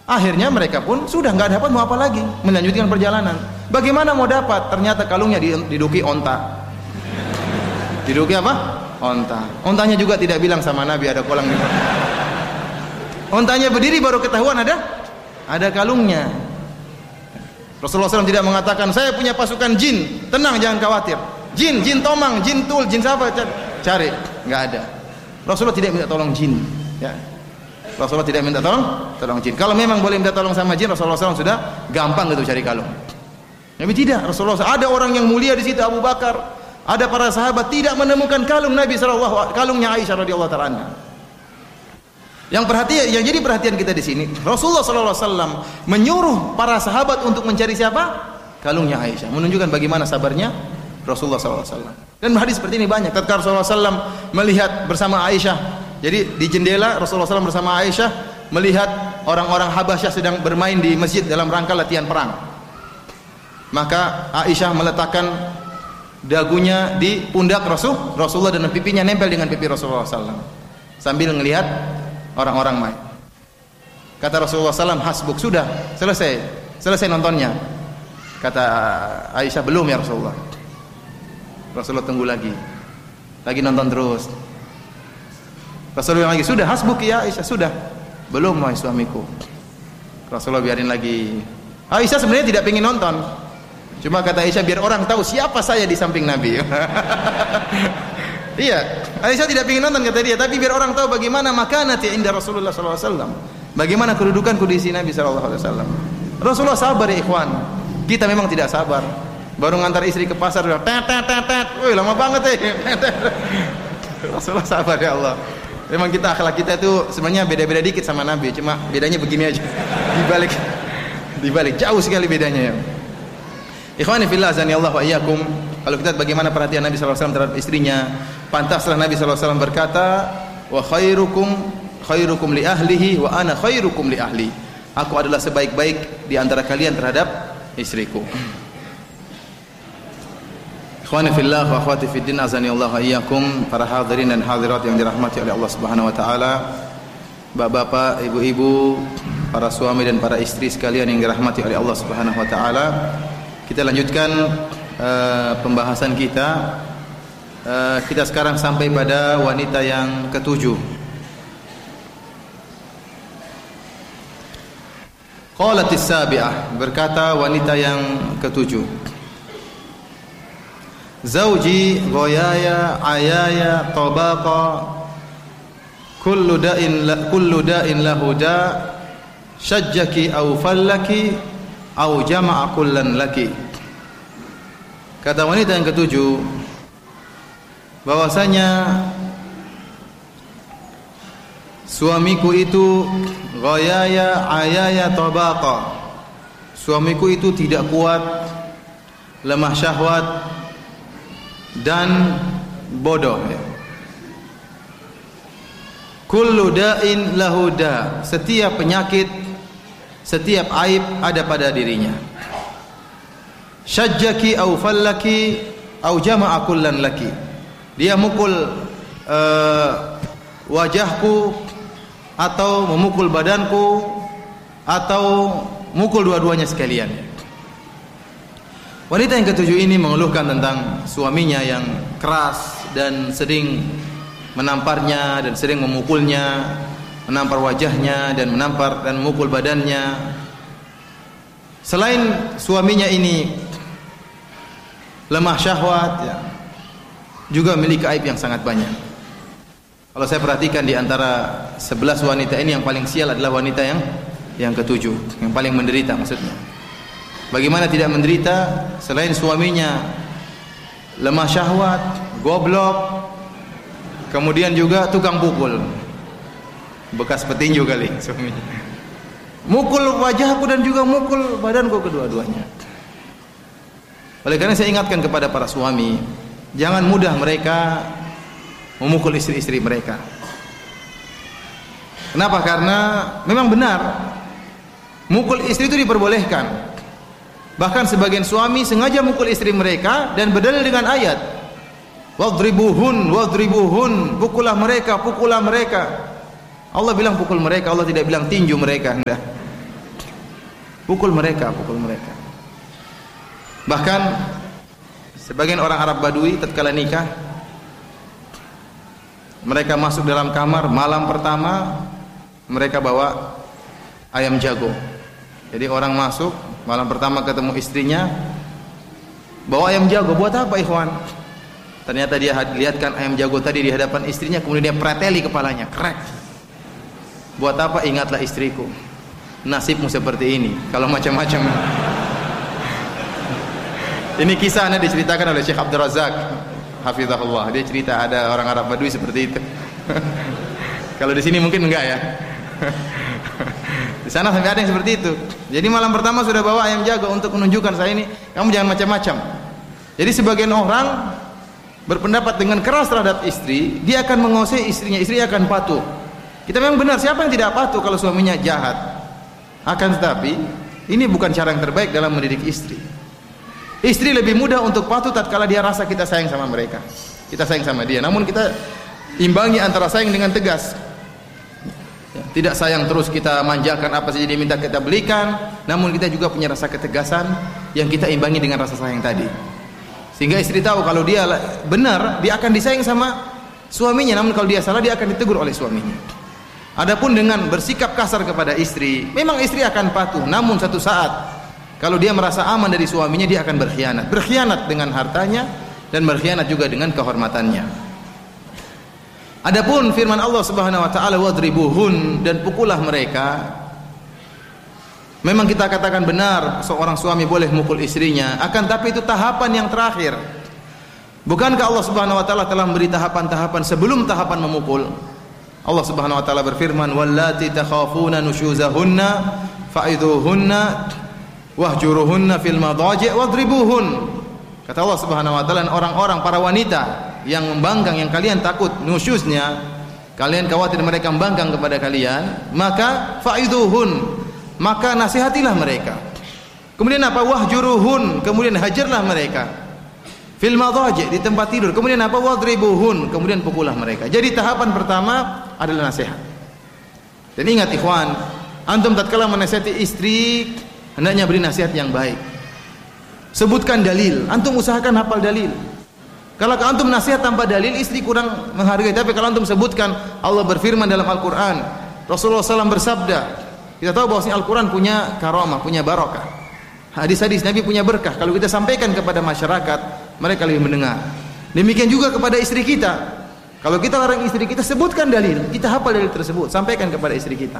Akhirnya mereka pun sudah nggak dapat, mau apa lagi, melanjutkan perjalanan. Bagaimana mau dapat? Ternyata kalungnya diduki onta. Diduki apa? Onta. Ontanya juga tidak bilang sama Nabi ada kolang di mana. Ontanya berdiri baru ketahuan ada kalungnya. Rasulullah SAW tidak mengatakan saya punya pasukan jin, tenang jangan khawatir. Jin tomang, jin tul, jin siapa? Cari, nggak ada. Rasulullah tidak minta tolong jin. Ya. Rasulullah tidak minta tolong jin. Kalau memang boleh minta tolong sama jin, Rasulullah SAW sudah gampang gitu cari kalung. Tapi tidak, Rasulullah SAW, ada orang yang mulia di situ, Abu Bakar, ada para sahabat tidak menemukan kalung Nabi SAW, kalungnya Aisyah radhiyallahu ta'ala anha. Yang jadi perhatian kita di sini, Rasulullah SAW menyuruh para sahabat untuk mencari siapa? Kalungnya Aisyah, menunjukkan bagaimana sabarnya Rasulullah SAW. Dan hadis seperti ini banyak. Ketika Rasulullah SAW melihat bersama Aisyah, jadi di jendela Rasulullah SAW bersama Aisyah melihat orang-orang Habasyah sedang bermain di masjid dalam rangka latihan perang. Maka Aisyah meletakkan dagunya di pundak Rasulullah dan pipinya nempel dengan pipi Rasulullah SAW sambil melihat orang-orang main. Kata Rasulullah SAW, hasbuk, sudah selesai nontonnya. Kata Aisyah, belum ya Rasulullah. Rasulullah tunggu lagi nonton terus. Rasulullah lagi, sudah hasbuk ya Aisyah, sudah. Belum wahai suamiku. Rasulullah biarin lagi. Aisyah sebenarnya tidak ingin nonton. Cuma kata Aisyah, biar orang tahu siapa saya di samping Nabi. Iya, Aisyah tidak ingin nonton kata dia, tapi biar orang tahu bagaimana makanati inda Rasulullah SAW. Bagaimana kedudukanku di sisi Nabi SAW. Rasulullah sabar ya ikhwan. Kita memang tidak sabar. Baru ngantar istri ke pasar, tet. Woi, lama banget Rasulullah sabar ya Allah. Memang kita akhlak kita itu sebenarnya beda-beda dikit sama Nabi, cuma bedanya begini aja. Dibalik jauh sekali bedanya ya. Ikhwani fillah azanillahu wa iyyakum. Kalau kita lihat bagaimana perhatian Nabi sallallahu alaihi wasallam terhadap istrinya, pantaslah Nabi sallallahu alaihi wasallam berkata, "Wa khairukum li ahlihi wa ana khairukum li ahli." Aku adalah sebaik-baik di antara kalian terhadap istriku. Ikhwani fillah wa akhwati fid din azanillahu wa iyyakum, para hadirin dan hadirat yang dirahmati oleh Allah Subhanahu wa taala, bapak-bapak, ibu-ibu, para suami dan para istri sekalian yang dirahmati oleh Allah Subhanahu wa taala. Kita lanjutkan pembahasan kita. Kita sekarang sampai pada wanita yang ketujuh. Qalatis sabi'ah, berkata wanita yang ketujuh. Zauji ghayaya ayaya tabaqa kullu da'in lahu da' syajjaki aw fallaki aw jama'a kullan laki. Kata wanita yang ketujuh bahwasanya suamiku itu ghayaya ayaya tabaqa, suamiku itu tidak kuat, lemah syahwat dan bodoh ya. Kullu da'in lahu da', setiap penyakit, setiap aib ada pada dirinya. Syajjaki au fallaki au jama'a kullan laki, dia mukul wajahku atau memukul badanku atau mukul dua-duanya sekalian. Wanita yang ketujuh ini mengeluhkan tentang suaminya yang keras dan sering menamparnya dan sering memukulnya, menampar wajahnya dan menampar dan memukul badannya. Selain suaminya ini lemah syahwat ya, juga memiliki aib yang sangat banyak. Kalau saya perhatikan di antara 11 wanita ini yang paling sial adalah wanita yang ketujuh, yang paling menderita maksudnya. Bagaimana tidak menderita selain suaminya lemah syahwat, goblok, kemudian juga tukang pukul, bekas petinju kali suaminya. Mukul wajahku dan juga mukul badanku kedua-duanya. Oleh karena saya ingatkan kepada para suami, jangan mudah mereka memukul istri-istri mereka. Kenapa? Karena memang benar mukul istri itu diperbolehkan. Bahkan sebagian suami sengaja mukul istri mereka dan berdalil dengan ayat, wadribuhun, pukullah mereka. Allah bilang pukul mereka, Allah tidak bilang tinju mereka. Pukul mereka. Bahkan sebagian orang Arab Badui tatkala nikah, mereka masuk dalam kamar malam pertama, mereka bawa ayam jago. Jadi orang masuk malam pertama ketemu istrinya, bawa ayam jago. Buat apa ikhwan? Ternyata dia lihatkan ayam jago tadi di hadapan istrinya, kemudian dia preteli kepalanya, krek. Buat apa? Ingatlah istriku, nasibmu seperti ini. Kalau macam-macam. Ini kisah diceritakan oleh Syekh Abdul Razak hafizahullah. Dia cerita ada orang Arab Badui seperti itu. Kalau di sini mungkin enggak ya. Di sana sampai ada yang seperti itu. Jadi malam pertama sudah bawa ayam jago untuk menunjukkan saya ini, kamu jangan macam-macam. Jadi sebagian orang berpendapat dengan keras terhadap istri, dia akan menguasai istrinya, istri akan patuh. Kita memang benar, siapa yang tidak patuh kalau suaminya jahat? Akan tetapi ini bukan cara yang terbaik dalam mendidik istri. Istri lebih mudah untuk patuh tatkala dia rasa kita sayang sama mereka, kita sayang sama dia. Namun kita imbangi antara sayang dengan tegas. Tidak sayang terus kita manjakan apa saja dia minta kita belikan, namun kita juga punya rasa ketegasan yang kita imbangi dengan rasa sayang tadi. Sehingga istri tahu kalau dia benar, dia akan disayang sama suaminya, namun kalau dia salah dia akan ditegur oleh suaminya. Adapun dengan bersikap kasar kepada istri, memang istri akan patuh, namun satu saat kalau dia merasa aman dari suaminya, dia akan berkhianat dengan hartanya dan berkhianat juga dengan kehormatannya. Adapun firman Allah Subhanahu wa taala wadribuhun, dan pukullah mereka. Memang kita katakan benar seorang suami boleh mukul istrinya, akan tapi itu tahapan yang terakhir. Bukankah Allah Subhanahu wa taala telah memberi tahapan-tahapan sebelum tahapan memukul? Allah Subhanahu wa taala berfirman, wallati takhafuna nusyuzahunna fa'idhuhunna wahjuruhunna fil madaji' wadribuhun. Kata Allah Subhanahu wa taala, orang-orang para wanita yang membangkang, yang kalian takut nusyuznya, kalian khawatir mereka membangkang kepada kalian, maka fa'idhuhun, maka nasihatilah mereka. Kemudian apa? Wahjuruhun, kemudian hajarlah mereka. Fil madaji', di tempat tidur. Kemudian apa? Wadribuhun, kemudian pukullah mereka. Jadi tahapan pertama adalah nasihat. Dan ingat ikhwan, antum tatkala menasihati istri, hendaknya beri nasihat yang baik. Sebutkan dalil, antum usahakan hafal dalil. Kalau antum nasihat tanpa dalil, istri kurang menghargai. Tapi kalau antum sebutkan, Allah berfirman dalam Al-Quran, Rasulullah SAW bersabda, kita tahu bahwa Al-Quran punya karamah, punya barakah. Hadis-hadis Nabi punya berkah. Kalau kita sampaikan kepada masyarakat, mereka lebih mendengar. Demikian juga kepada istri kita. Kalau kita larang istri kita, sebutkan dalil, kita hafal dalil tersebut, sampaikan kepada istri kita.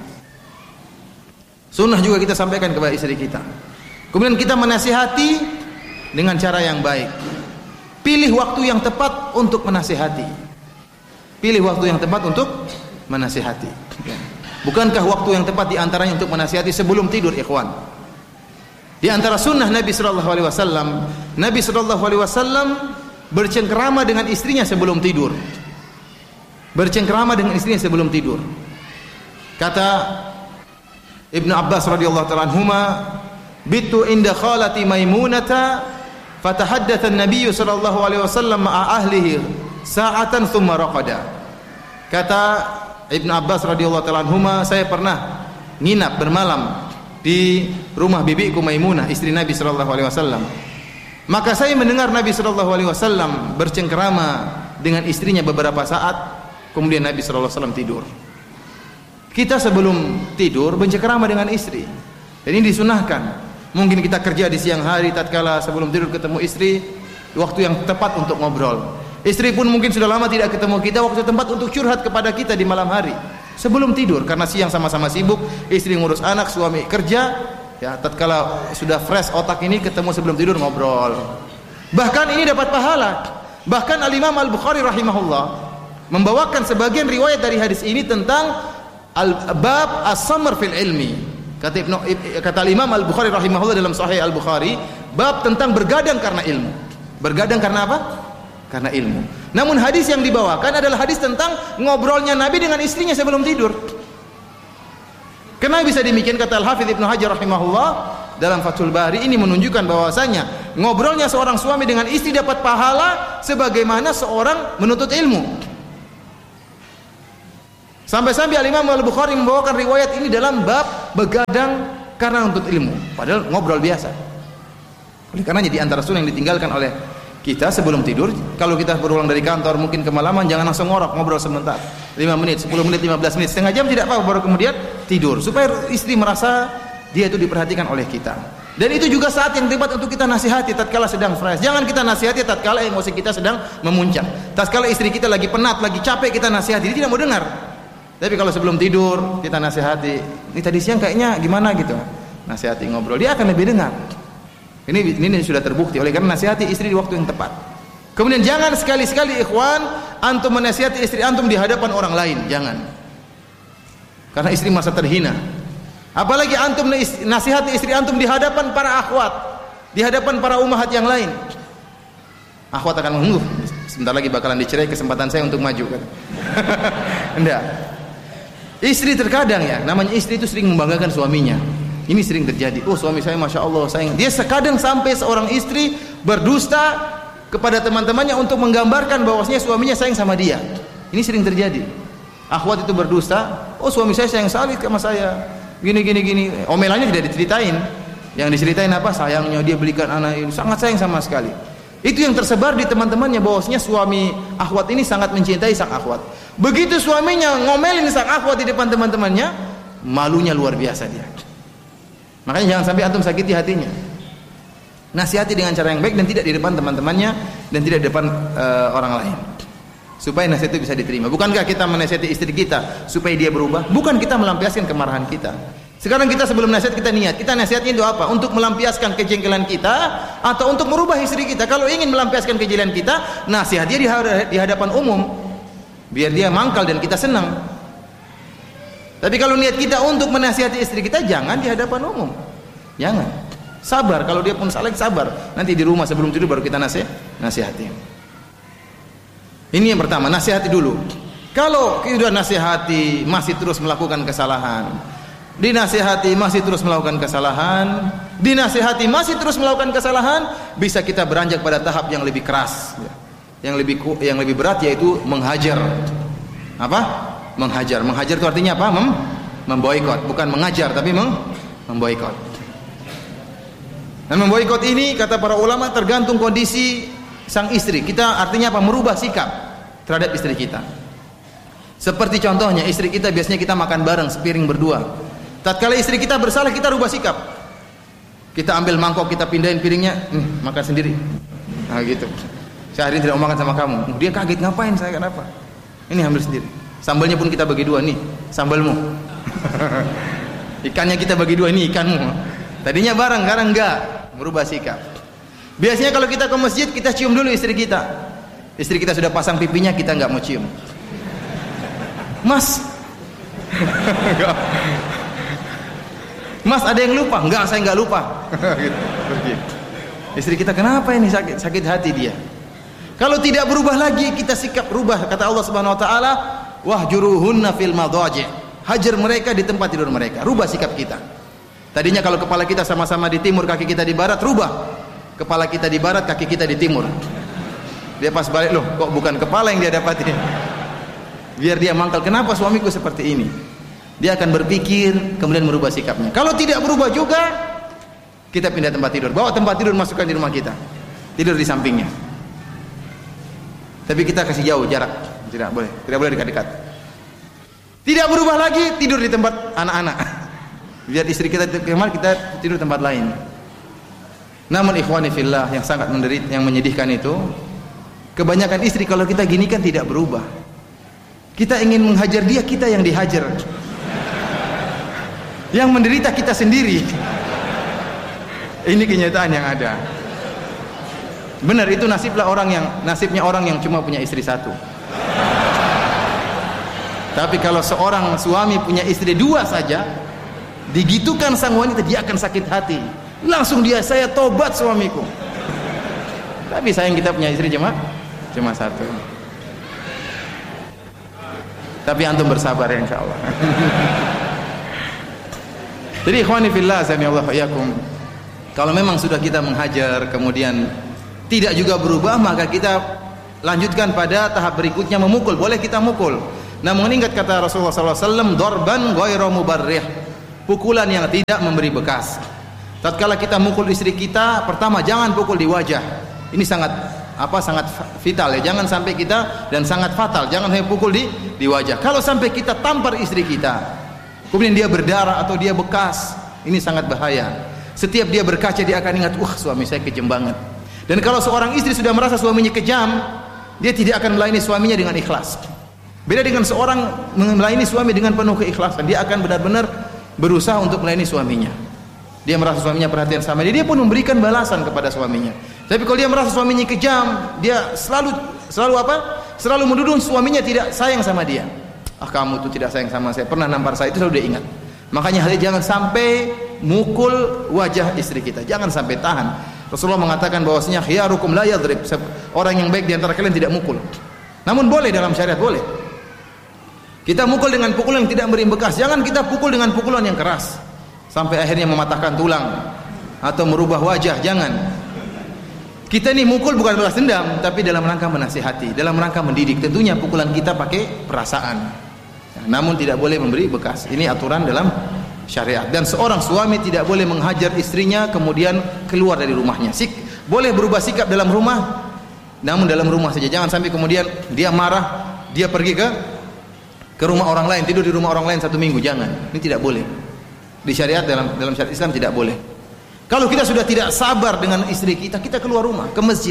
Sunnah juga kita sampaikan kepada istri kita. Kemudian kita menasihati dengan cara yang baik. Pilih waktu yang tepat untuk menasihati. Pilih waktu yang tepat untuk menasihati. Bukankah waktu yang tepat di antaranya untuk menasihati sebelum tidur, ikhwan? Di antara sunnah Nabi sallallahu alaihi wasallam, Nabi sallallahu alaihi wasallam bercengkerama dengan istrinya sebelum tidur. Bercengkerama dengan istrinya sebelum tidur. Kata Ibnu Abbas radhiyallahu ta'ala anhuma, "Bitu inda khalati Maimunata fatahaddatha an-nabiy sallallahu alaihi wasallam ma'a ahlihi sa'atan thumma raqada." Kata Ibnu Abbas radhiyallahu ta'ala anhuma, saya pernah nginap bermalam di rumah bibiku Maimunah, istri Nabi sallallahu alaihi wasallam. Maka saya mendengar Nabi sallallahu alaihi wasallam bercengkerama dengan istrinya beberapa saat, kemudian Nabi sallallahu alaihi wasallam tidur. Kita sebelum tidur bercengkerama dengan istri. Dan ini disunahkan. Mungkin kita kerja di siang hari, tatkala sebelum tidur ketemu istri, waktu yang tepat untuk ngobrol. Istri pun mungkin sudah lama tidak ketemu kita, waktu tempat untuk curhat kepada kita di malam hari sebelum tidur, karena siang sama-sama sibuk, istri ngurus anak, suami kerja, ya tatkala sudah fresh otak ini ketemu sebelum tidur ngobrol. Bahkan ini dapat pahala. Bahkan Al-Imam Al-Bukhari rahimahullah membawakan sebagian riwayat dari hadis ini tentang al-bab as-samr fil ilmi. Kata Imam Al-Bukhari rahimahullah dalam Sahih Al-Bukhari, bab tentang bergadang karena ilmu. Bergadang karena apa? Karena ilmu. Namun hadis yang dibawakan adalah hadis tentang ngobrolnya Nabi dengan istrinya sebelum tidur. Kenapa bisa demikian? Kata Al-Hafidz Ibnu Hajar rahimahullah dalam Fathul Bari, ini menunjukkan bahwasanya ngobrolnya seorang suami dengan istri dapat pahala sebagaimana seorang menuntut ilmu. Sampai-sampai Al-Imam Al-Bukhari membawakan riwayat ini dalam bab begadang karena untuk ilmu, padahal ngobrol biasa. Oleh karenanya di antara sunnah yang ditinggalkan oleh kita sebelum tidur, kalau kita berulang dari kantor mungkin kemalaman, jangan langsung ngobrol sebentar, 5 menit, 10 menit, 15 menit, setengah jam tidak apa, baru kemudian tidur, supaya istri merasa dia itu diperhatikan oleh kita. Dan itu juga saat yang tepat untuk kita nasihati tatkala sedang fresh. Jangan kita nasihati tatkala emosi kita sedang memuncak. Tatkala istri kita lagi penat, lagi capek, kita nasihati, dia tidak mau dengar. Tapi kalau sebelum tidur kita nasihati, ini tadi siang kayaknya gimana gitu, nasihati, ngobrol, dia akan lebih dengar. Ini sudah terbukti. Oleh karena nasihati istri di waktu yang tepat. Kemudian jangan sekali-sekali ikhwan antum menasihati istri antum di hadapan orang lain, jangan. Karena istri merasa terhina. Apalagi antum nasihati istri antum di hadapan para akhwat, di hadapan para ummahat yang lain. Akhwat akan menunggu, sebentar lagi bakalan dicerai, kesempatan saya untuk maju kan. Enggak. Istri terkadang ya, namanya istri itu sering membanggakan suaminya. Ini sering terjadi. Oh, suami saya masya Allah sayang. Dia sekadang sampai seorang istri berdusta kepada teman-temannya untuk menggambarkan bahwasanya suaminya sayang sama dia. Ini sering terjadi. Akhwat itu berdusta. Oh, suami saya sayang sekali sama saya. Gini. Omelannya tidak diceritain. Yang diceritain apa? Sayangnya dia belikan anak ini. Sangat sayang sama sekali. Itu yang tersebar di teman-temannya, bahwasanya suami akhwat ini sangat mencintai sang akhwat. Begitu suaminya ngomelin sang akhwat di depan teman-temannya, malunya luar biasa dia. Makanya jangan sampai antum sakiti hatinya. Nasihati dengan cara yang baik dan tidak di depan teman-temannya dan tidak di depan orang lain. Supaya nasihat itu bisa diterima. Bukankah kita menasihati istri kita supaya dia berubah? Bukan kita melampiaskan kemarahan kita. Sekarang kita sebelum nasihat kita niat. Kita nasihatnya itu apa? Untuk melampiaskan kejengkelan kita atau untuk merubah istri kita. Kalau ingin melampiaskan kejengkelan kita, nasihat dia di hadapan umum. Biar dia mangkal dan kita senang. Tapi kalau niat kita untuk menasihati istri kita, jangan di hadapan umum. Jangan. Sabar, kalau dia pun salah, sabar. Nanti di rumah sebelum tidur baru kita nasihati. Ini yang pertama, nasihati dulu. Kalau sudah nasihati masih terus melakukan kesalahan, dinasihati masih terus melakukan kesalahan, dinasihati masih terus melakukan kesalahan, bisa kita beranjak pada tahap yang lebih keras. Yang lebih berat yaitu menghajar. Apa? Menghajar itu artinya apa? Memboikot, bukan mengajar tapi memboikot. Dan memboikot ini kata para ulama tergantung kondisi sang istri. Kita artinya apa? Merubah sikap terhadap istri kita. Seperti contohnya istri kita biasanya kita makan bareng sepiring berdua. Tatkala istri kita bersalah kita rubah sikap. Kita ambil mangkok, kita pindahin piringnya, makan sendiri. Nah gitu. Saya hari ini tidak mau makan sama kamu. Dia kaget, ngapain saya, kenapa? Ini ambil sendiri. Sambalnya pun kita bagi dua, nih sambalmu. Ikannya kita bagi dua, ini ikanmu. Tadinya bareng, sekarang enggak. Merubah sikap. Biasanya kalau kita ke masjid kita cium dulu istri kita. Istri kita sudah pasang pipinya, kita enggak mau cium. Mas, Mas ada yang lupa? Enggak, saya enggak lupa. Gitu. Istri kita kenapa ini sakit hati dia. Kalau tidak berubah lagi, kita sikap rubah. Kata Allah Subhanahu Wa Taala, wahjuruhunna fil madhaji'. Hajar mereka di tempat tidur mereka. Rubah sikap kita. Tadinya kalau kepala kita sama-sama di timur, kaki kita di barat, rubah. Kepala kita di barat, kaki kita di timur. Dia pas balik, loh kok bukan kepala yang dia dapatin. Biar dia mangkal, kenapa suamiku seperti ini? Dia akan berpikir, kemudian merubah sikapnya. Kalau tidak berubah juga, kita pindah tempat tidur. Bawa tempat tidur, masukkan di rumah kita. Tidur di sampingnya. Tapi kita kasih jauh jarak. Tidak boleh dekat-dekat. Tidak berubah lagi, tidur di tempat anak-anak. Biar istri kita kemar, kita tidur tempat lain. Namun ikhwani fillah, yang sangat menderita, yang menyedihkan itu, kebanyakan istri kalau kita gini kan tidak berubah. Kita ingin menghajar dia, kita yang dihajar. Yang menderita kita sendiri. Ini kenyataan yang ada. Benar, itu nasibnya orang yang cuma punya istri satu. Tapi kalau seorang suami punya istri dua saja, digitukan sang wanita, dia akan sakit hati. Langsung dia, saya tobat suamiku. Tapi sayang kita punya istri cuma satu. Tapi antum bersabar ya insyaallah. Jadi ikhwani fillah, azanillahu iyyakum. Kalau memang sudah kita menghajar kemudian tidak juga berubah, maka kita lanjutkan pada tahap berikutnya, memukul. Boleh kita mukul. Namun ingat kata Rasulullah SAW, dorban ghairu mubarrih. pukulan yang tidak memberi bekas. Tatkala kita mukul istri kita, pertama jangan pukul di wajah. Ini sangat vital ya. Jangan sampai kita, dan sangat fatal, jangan hanya pukul di wajah. Kalau sampai kita tampar istri kita, kemudian dia berdarah atau dia bekas, ini sangat bahaya. Setiap dia berkaca dia akan ingat, suami saya kejam banget. Dan kalau seorang istri sudah merasa suaminya kejam, dia tidak akan melayani suaminya dengan ikhlas. Beda dengan seorang melayani suami dengan penuh keikhlasan, dia akan benar-benar berusaha untuk melayani suaminya. Dia merasa suaminya perhatian sama dia, dia pun memberikan balasan kepada suaminya. Tapi kalau dia merasa suaminya kejam, dia selalu menuduh suaminya tidak sayang sama dia. Kamu tuh tidak sayang sama saya, pernah nampar saya, itu selalu dia ingat. Makanya jangan sampai mukul wajah istri kita, jangan sampai tahan. Rasulullah mengatakan bahwasanya khiyarukum la yadrib, orang yang baik di antara kalian tidak mukul. Namun boleh dalam syariat, boleh. Kita mukul dengan pukulan yang tidak memberi bekas. Jangan kita pukul dengan pukulan yang keras sampai akhirnya mematahkan tulang atau merubah wajah, jangan. Kita ini mukul bukan balas dendam, tapi dalam rangka menasihati, dalam rangka mendidik. Tentunya pukulan kita pakai perasaan. Namun tidak boleh memberi bekas. Ini aturan dalam syariat. Dan seorang suami tidak boleh menghajar istrinya kemudian keluar dari rumahnya. Boleh berubah sikap dalam rumah, namun dalam rumah saja. Jangan sampai kemudian dia marah, dia pergi ke rumah orang lain, tidur di rumah orang lain 1 minggu. Jangan. Ini tidak boleh. Di syariat, dalam syariat Islam tidak boleh. Kalau kita sudah tidak sabar dengan istri kita, kita keluar rumah, ke masjid.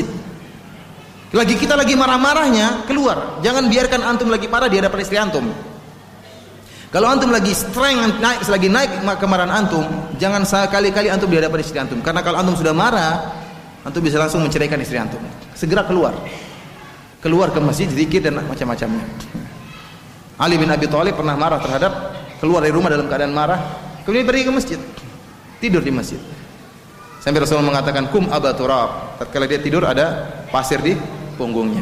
Kita lagi marah-marahnya, keluar. Jangan biarkan antum lagi marah di hadapan istri antum. Kalau antum lagi lagi naik kemarahan antum, jangan sekali-kali antum di hadapan istri antum. Karena kalau antum sudah marah, antum bisa langsung menceraikan istri antum. Segera keluar ke masjid, zikir dan macam-macamnya. Ali bin Abi Thalib pernah marah keluar dari rumah dalam keadaan marah, kemudian pergi ke masjid, tidur di masjid. Sampai Rasulullah mengatakan, kum aba turab. Tatkala dia tidur ada pasir di punggungnya.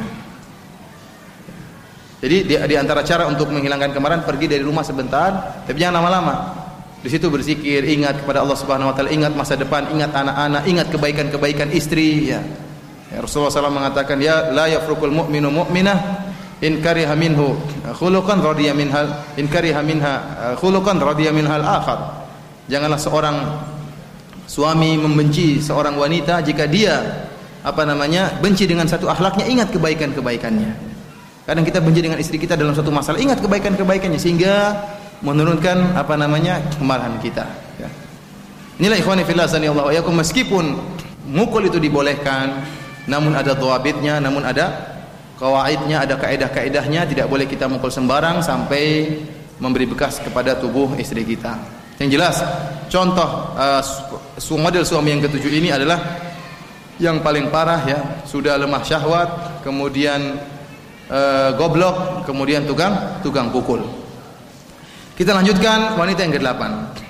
Jadi di antara cara untuk menghilangkan kemarahan, pergi dari rumah sebentar, tapi jangan lama-lama. Di situ berzikir, ingat kepada Allah Subhanahu wa taala, ingat masa depan, ingat anak-anak, ingat kebaikan-kebaikan istri ya. Rasulullah SAW mengatakan, ya la yafrukul mu'minu mu'minah in kariha minhu khuluqan radiya minhal in kariha minha khuluqan radiya minhal akhar. Janganlah seorang suami membenci seorang wanita jika dia benci dengan satu akhlaknya, ingat kebaikan-kebaikannya. Kadang kita benci dengan istri kita dalam satu masalah, ingat kebaikan-kebaikannya sehingga menurunkan kemarahan kita ya. Inilah ikhwani fillah sanallahu alaikum, meskipun mukul itu dibolehkan, namun ada dhawabitnya, namun ada qawaidnya, ada kaidah-kaidahnya. Tidak boleh kita mukul sembarang sampai memberi bekas kepada tubuh istri kita. Yang jelas, contoh model suami yang ketujuh ini adalah yang paling parah ya, sudah lemah syahwat, kemudian goblok, kemudian tukang pukul. Kita lanjutkan wanita yang ke-8.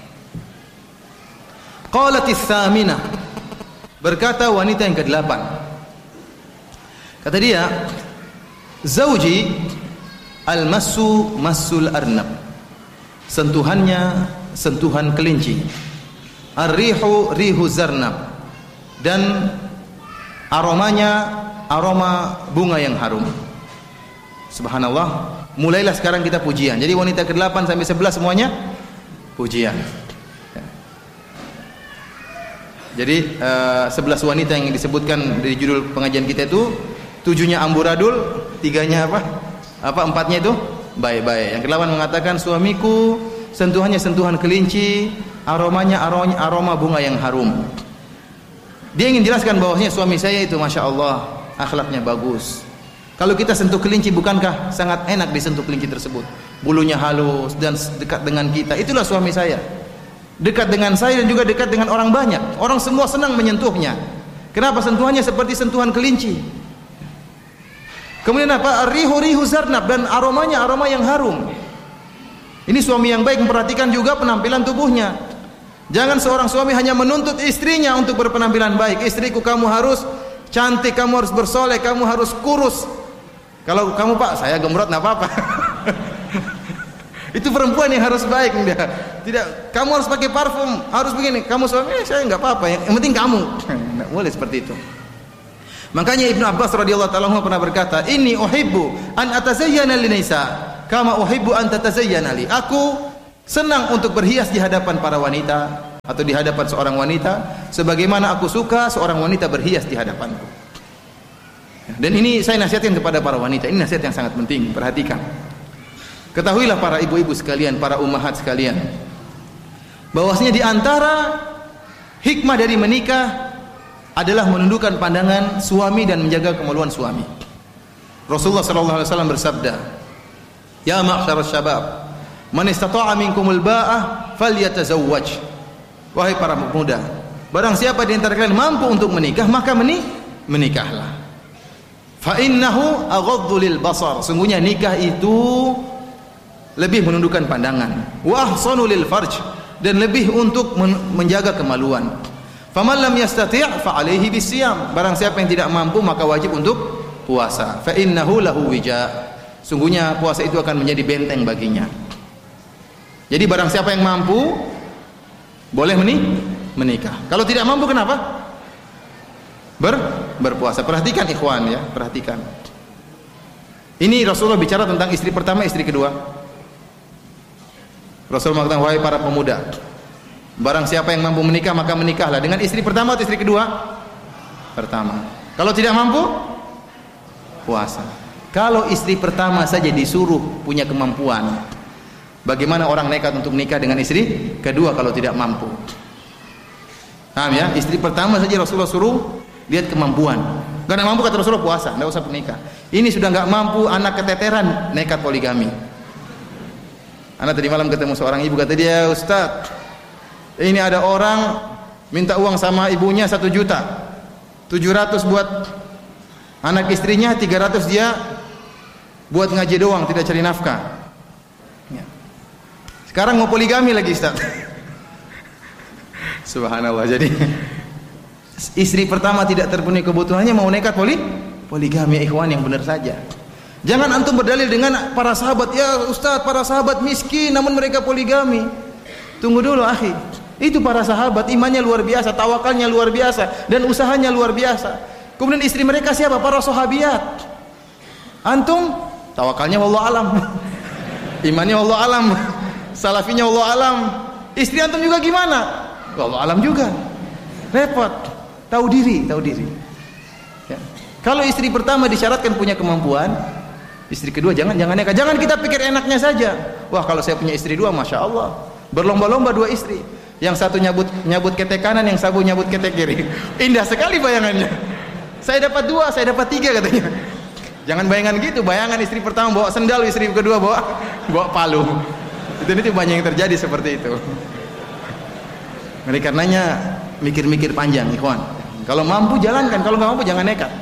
Qalatis tsaminah, berkata wanita yang ke-8. Kata dia, zauji al-massu massul arnab. Sentuhannya sentuhan kelinci. Ar-rihu rihu zarnab. Dan aromanya aroma bunga yang harum. Subhanallah, mulailah sekarang kita pujian. Jadi wanita ke-8 sampai 11 semuanya pujian. Jadi 11 wanita yang disebutkan dari judul pengajian kita itu, 7-nya amburadul, 3-nya empatnya itu baik-baik. Yang ke-8 mengatakan, suamiku sentuhannya sentuhan kelinci, aromanya aroma bunga yang harum. Dia ingin jelaskan bahwasanya suami saya itu masya Allah akhlaknya bagus. Kalau kita sentuh kelinci, bukankah sangat enak disentuh kelinci tersebut? Bulunya halus dan dekat dengan kita. Itulah suami saya. Dekat dengan saya dan juga dekat dengan orang banyak. Orang semua senang menyentuhnya. Kenapa? Sentuhannya seperti sentuhan kelinci. Kemudian apa? Rihu zarnab, dan aromanya aroma yang harum. Ini suami yang baik, memperhatikan juga penampilan tubuhnya. Jangan seorang suami hanya menuntut istrinya untuk berpenampilan baik. Istriku, kamu harus cantik, kamu harus bersoleh, kamu harus kurus. Kalau kamu, Pak, saya gemrot, enggak apa-apa. Itu perempuan yang harus baik dia. Tidak, kamu harus pakai parfum, harus begini. Kamu suami, saya enggak apa-apa, yang penting kamu. Enggak boleh seperti itu. Makanya Ibnu Abbas radhiyallahu ta'ala anhu pernah berkata, "Inni uhibbu an atazayyana linisa kama uhibbu an tatazayyana li." Aku senang untuk berhias di hadapan para wanita atau di hadapan seorang wanita sebagaimana aku suka seorang wanita berhias di hadapanku. Dan ini saya nasihatkan kepada para wanita. Ini nasihat yang sangat penting, perhatikan. Ketahuilah para ibu-ibu sekalian, para ummahat sekalian, bahwasanya di antara hikmah dari menikah adalah menundukkan pandangan suami dan menjaga kemaluan suami. Rasulullah sallallahu alaihi wasallam bersabda, "Ya ma'syaras syabab, man istata'a minkumul ba'ah falyatazawwaj." Wahai para pemuda, barang siapa di antara kalian mampu untuk menikah, maka menikahlah. Fa innahu aghaddu lil basar. Sungguhnya nikah itu lebih menundukkan pandangan. Wa ahsanu lil farj, dan lebih untuk menjaga kemaluan. Faman lam yastati' fa alaihi bisiyam. Barang siapa yang tidak mampu maka wajib untuk puasa. Fa innahu lahu wija. Sungguhnya puasa itu akan menjadi benteng baginya. Jadi barang siapa yang mampu boleh menikah. Kalau tidak mampu kenapa? Berpuasa. Perhatikan ikhwan ya, perhatikan. Ini Rasulullah bicara tentang istri pertama, istri kedua. Rasulullah mengatakan, wahai para pemuda, barang siapa yang mampu menikah maka menikahlah dengan istri pertama atau istri kedua? Pertama. Kalau tidak mampu, puasa. Kalau istri pertama saja disuruh punya kemampuan, bagaimana orang nekat untuk menikah dengan istri kedua kalau tidak mampu? Paham ya? Istri pertama saja Rasulullah suruh lihat kemampuan. Gak mampu kata Rasulullah puasa, tidak usah menikah. Ini sudah gak mampu, anak keteteran, nekat poligami. Anak tadi malam ketemu seorang ibu, kata dia, Ustaz, ini ada orang minta uang sama ibunya 1 juta, 700 buat anak istrinya, 300 dia buat ngaji doang, tidak cari nafkah. Sekarang mau poligami lagi, Ustaz. Subhanallah. Jadi istri pertama tidak terpenuhi kebutuhannya, mau nekat poligami. Ikhwan, yang benar saja. Jangan antum berdalil dengan para sahabat, ya Ustaz, para sahabat miskin namun mereka poligami. Tunggu dulu akhi. Itu para sahabat, imannya luar biasa, tawakalnya luar biasa, dan usahanya luar biasa. Kemudian istri mereka siapa? Para sahabiat. Antum tawakalnya wallahu alam. Imannya wallahu alam. Salafinya wallahu alam. Istri antum juga gimana? Wallahu alam juga. Repot. Tahu diri. Ya. Kalau istri pertama disyaratkan punya kemampuan, istri kedua jangan nekat. Jangan kita pikir enaknya saja. Wah, kalau saya punya istri 2, masya Allah, berlomba-lomba 2 istri. Yang satu nyabut ketek kanan, yang satu nyabut ketek kiri. Indah sekali bayangannya. Saya dapat 2, saya dapat 3 katanya. Jangan bayangan gitu. Bayangan istri pertama bawa sendal, istri kedua bawa palu. Itu banyak yang terjadi seperti itu. Oleh karenanya mikir-mikir panjang, ikhwan. Kalau mampu jalankan, kalau nggak mampu jangan nekat.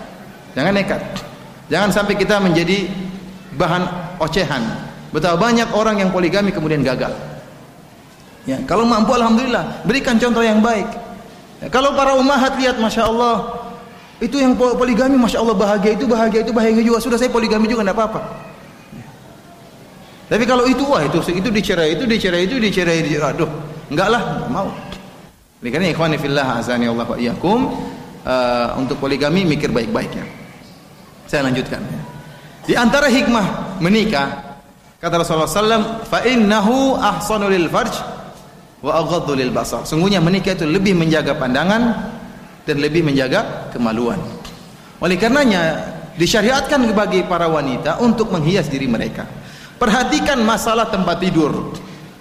Jangan sampai kita menjadi bahan ocehan. Betapa banyak orang yang poligami kemudian gagal. Ya, kalau mampu alhamdulillah, berikan contoh yang baik. Ya, kalau para ummahat lihat, masya Allah, itu yang poligami, masya Allah, bahagia itu juga. Sudah saya poligami juga, tidak apa-apa. Ya. Tapi kalau itu, wah itu dicerai, aduh, enggak lah, enggak mau. Karena ikhwani fillah azani Allah wa iyyakum, untuk poligami mikir baik-baiknya. Saya lanjutkan. Di antara hikmah menikah, kata Rasulullah SAW, fa innahu ahsanu lil farj wa aghaddu lil basar. Sungguhnya menikah itu lebih menjaga pandangan dan lebih menjaga kemaluan. Oleh karenanya disyariatkan bagi para wanita untuk menghias diri mereka. Perhatikan masalah tempat tidur.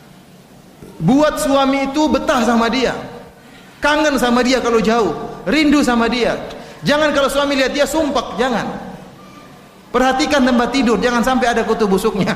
Buat suami itu betah sama dia, kangen sama dia kalau jauh, rindu sama dia. Jangan kalau suami lihat dia sumpek, jangan. Perhatikan tempat tidur, jangan sampai ada kutu busuknya.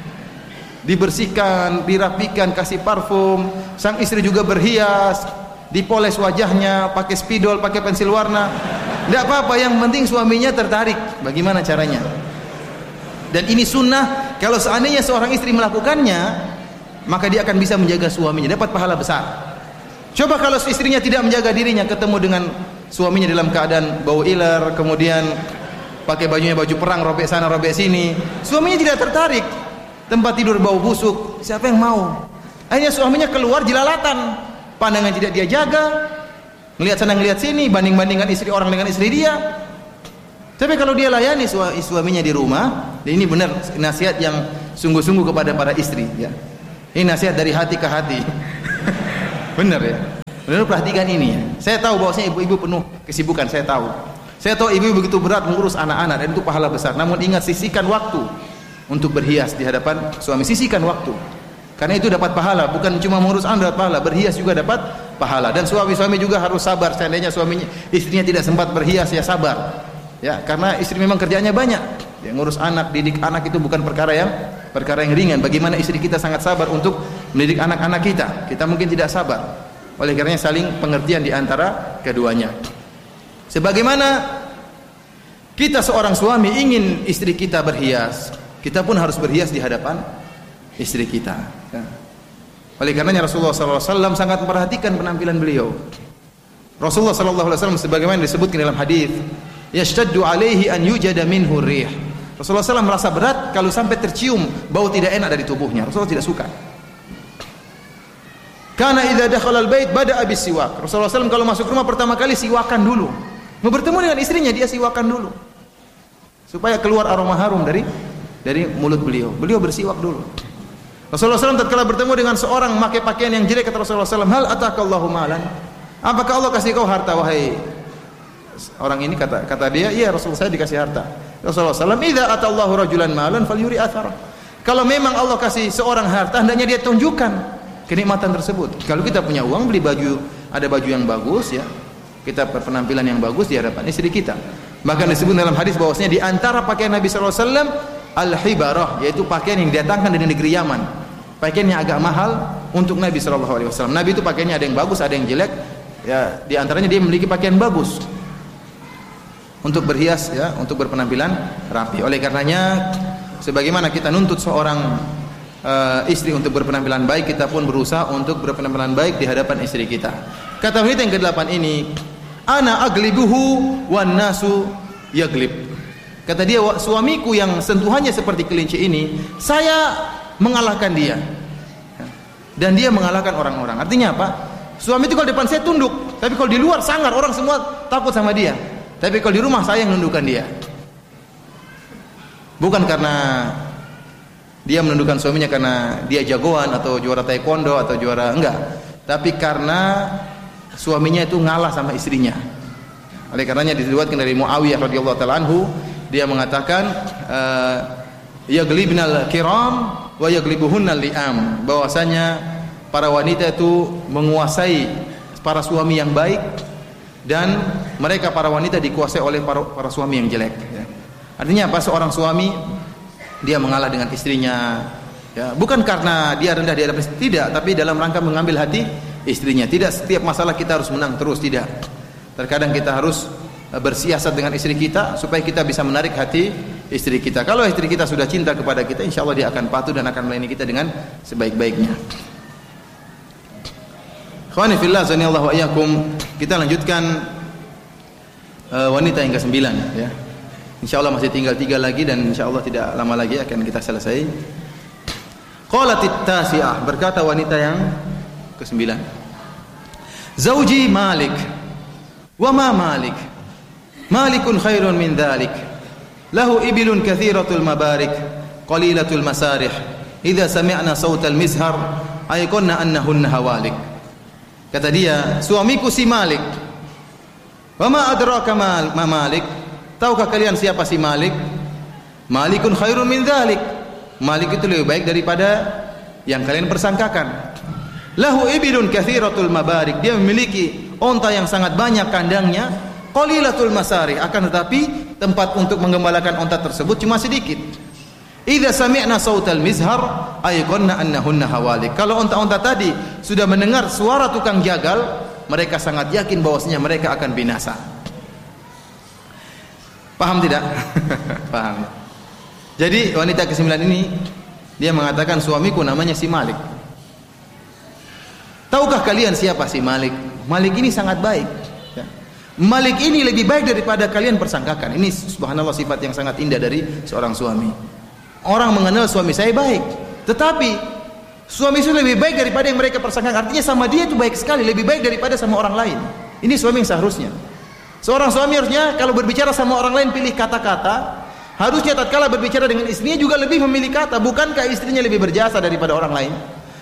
Dibersihkan, dirapikan, kasih parfum. Sang istri juga berhias, dipoles wajahnya, pakai spidol, pakai pensil warna. Tidak apa-apa, yang penting suaminya tertarik. Bagaimana caranya? Dan ini sunnah. Kalau seandainya seorang istri melakukannya, maka dia akan bisa menjaga suaminya, dapat pahala besar. Coba kalau istrinya tidak menjaga dirinya, ketemu dengan suaminya dalam keadaan bau iler, kemudian pakai bajunya baju perang, robek sana robek sini, suaminya tidak tertarik. Tempat tidur bau busuk, siapa yang mau? Akhirnya suaminya keluar jelalatan, pandangan tidak dia jaga, ngelihat sana ngelihat sini, banding-bandingkan istri orang dengan istri dia. Tapi kalau dia layani suaminya di rumah, ini benar nasihat yang sungguh-sungguh kepada para istri, ya. Ini nasihat dari hati ke hati. Benar ya. Benar, perhatikan ini ya. Saya tahu bahwasanya ibu-ibu penuh kesibukan, saya tahu. Saya tahu ibu begitu berat mengurus anak-anak dan itu pahala besar. Namun ingat, sisihkan waktu untuk berhias di hadapan suami. Sisihkan waktu. Karena itu dapat pahala, bukan cuma mengurus anak dapat pahala, berhias juga dapat pahala. Dan suami-suami juga harus sabar. Seandainya istrinya tidak sempat berhias, ya sabar. Ya, karena istri memang kerjanya banyak. Ya, ngurus anak, didik anak itu bukan perkara yang ringan. Bagaimana istri kita sangat sabar untuk mendidik anak-anak kita. Kita mungkin tidak sabar. Oleh karenanya saling pengertian di antara keduanya. Sebagaimana kita seorang suami ingin istri kita berhias, kita pun harus berhias di hadapan istri kita. Ya. Oleh karenanya Rasulullah SAW sangat memperhatikan penampilan beliau. Rasulullah SAW sebagaimana disebutkan dalam hadis, yashtaddu alaihi an yujada minhu rih. Rasulullah SAW merasa berat kalau sampai tercium bau tidak enak dari tubuhnya. Rasulullah tidak suka. Karena idza dakhala al-bait bada'a bis-siwak. Rasulullah SAW kalau masuk rumah pertama kali siwakan dulu. Mau bertemu dengan istrinya dia siwakan dulu. Supaya keluar aroma harum dari mulut beliau. Beliau bersiwak dulu. Rasulullah SAW tatkala bertemu dengan seorang memakai pakaian yang jelek, kata Rasulullah SAW, hal atakallahu malan? Apakah Allah kasih kau harta wahai orang ini? Kata dia, iya Rasulullah, saya dikasih harta. Rasulullah SAW, idza atallahu rajulan malan falyuri athara. Kalau memang Allah kasih seorang harta, hendaknya dia tunjukkan kenikmatan tersebut. Kalau kita punya uang, beli baju, ada baju yang bagus ya, kita berpenampilan yang bagus di hadapan istri kita. Bahkan disebut dalam hadis bahwasanya di antara pakaian Nabi sallallahu alaihi wasallam al-hibarah, yaitu pakaian yang didatangkan dari negeri Yaman. Pakaian yang agak mahal untuk Nabi sallallahu alaihi wasallam. Nabi itu pakaiannya ada yang bagus, ada yang jelek. Ya, di antaranya dia memiliki pakaian bagus untuk berhias ya, untuk berpenampilan rapi. Oleh karenanya sebagaimana kita nuntut seorang istri untuk berpenampilan baik, kita pun berusaha untuk berpenampilan baik di hadapan istri kita. Kata wanita yang ke-8 ini, ana aglibuhu wan nasu yaglib. Kata dia, suamiku yang sentuhannya seperti kelinci ini, saya mengalahkan dia dan dia mengalahkan orang-orang. Artinya apa? Suami itu kalau depan saya tunduk, tapi kalau di luar sangar, orang semua takut sama dia. Tapi kalau di rumah saya yang menundukkan dia. Bukan karena dia menundukkan suaminya karena dia jagoan atau juara taekwondo atau juara, enggak, tapi karena suaminya itu ngalah sama istrinya. Oleh karenanya diriwayatkan dari Muawiyah radhiyallahu taala anhu, dia mengatakan yaglibnal kiram wa yaglibuhunnal li'am, bahwasanya para wanita itu menguasai para suami yang baik dan mereka para wanita dikuasai oleh para suami yang jelek ya. Artinya apa? Seorang suami dia mengalah dengan istrinya ya, bukan karena dia rendah di hadapan istri, tidak, tapi dalam rangka mengambil hati istrinya. Tidak setiap masalah kita harus menang terus, tidak. Terkadang kita harus bersiasat dengan istri kita supaya kita bisa menarik hati istri kita. Kalau istri kita sudah cinta kepada kita, insya Allah dia akan patuh dan akan melayani kita dengan sebaik-baiknya. Ikhwani fillah, zanillahu wa iyyakum. Kita lanjutkan wanita yang ke-9 ya. Insyaallah masih tinggal 3 lagi dan insyaallah tidak lama lagi akan kita selesai. Qalatit tasi'ah, berkata wanita yang ke-9. Zauji Malik. Wa ma Malik? Malikun khairun min dhalik. Lahu ibilun katsiratul mabarik, qalilatul masarih. Idza sami'na sautal mizhar, ayqanna annahunna hawalik. Kata dia, suamiku si Malik. Wa ma adraka ma Malik? Tahukah kalian siapa si Malik? Malikun khairun min dzalik. Malik itu lebih baik daripada yang kalian persangkakan. Lahu ibilun katsiratul mabarik. Dia memiliki onta yang sangat banyak kandangnya. Qalilatul masari. Akan tetapi tempat untuk menggembalakan onta tersebut cuma sedikit. Idza sami'na sautal mizhar ayqanna annahunna hawalik. Kalau onta-onta tadi sudah mendengar suara tukang jagal, mereka sangat yakin bahwasanya mereka akan binasa. Paham tidak? Paham. Jadi wanita ke-9 ini dia mengatakan suamiku namanya si Malik. Tahukah kalian siapa si Malik? Malik ini sangat baik. Malik ini lebih baik daripada kalian persangkakan. Ini subhanallah sifat yang sangat indah dari seorang suami. Orang mengenal suami saya baik, tetapi suami itu lebih baik daripada yang mereka persangkakan. Artinya sama dia itu baik sekali, lebih baik daripada sama orang lain. Ini suami yang seharusnya. Seorang suami harusnya kalau berbicara sama orang lain pilih kata-kata. Harusnya tatkala berbicara dengan istrinya juga lebih memilih kata. Bukankah istrinya lebih berjasa daripada orang lain?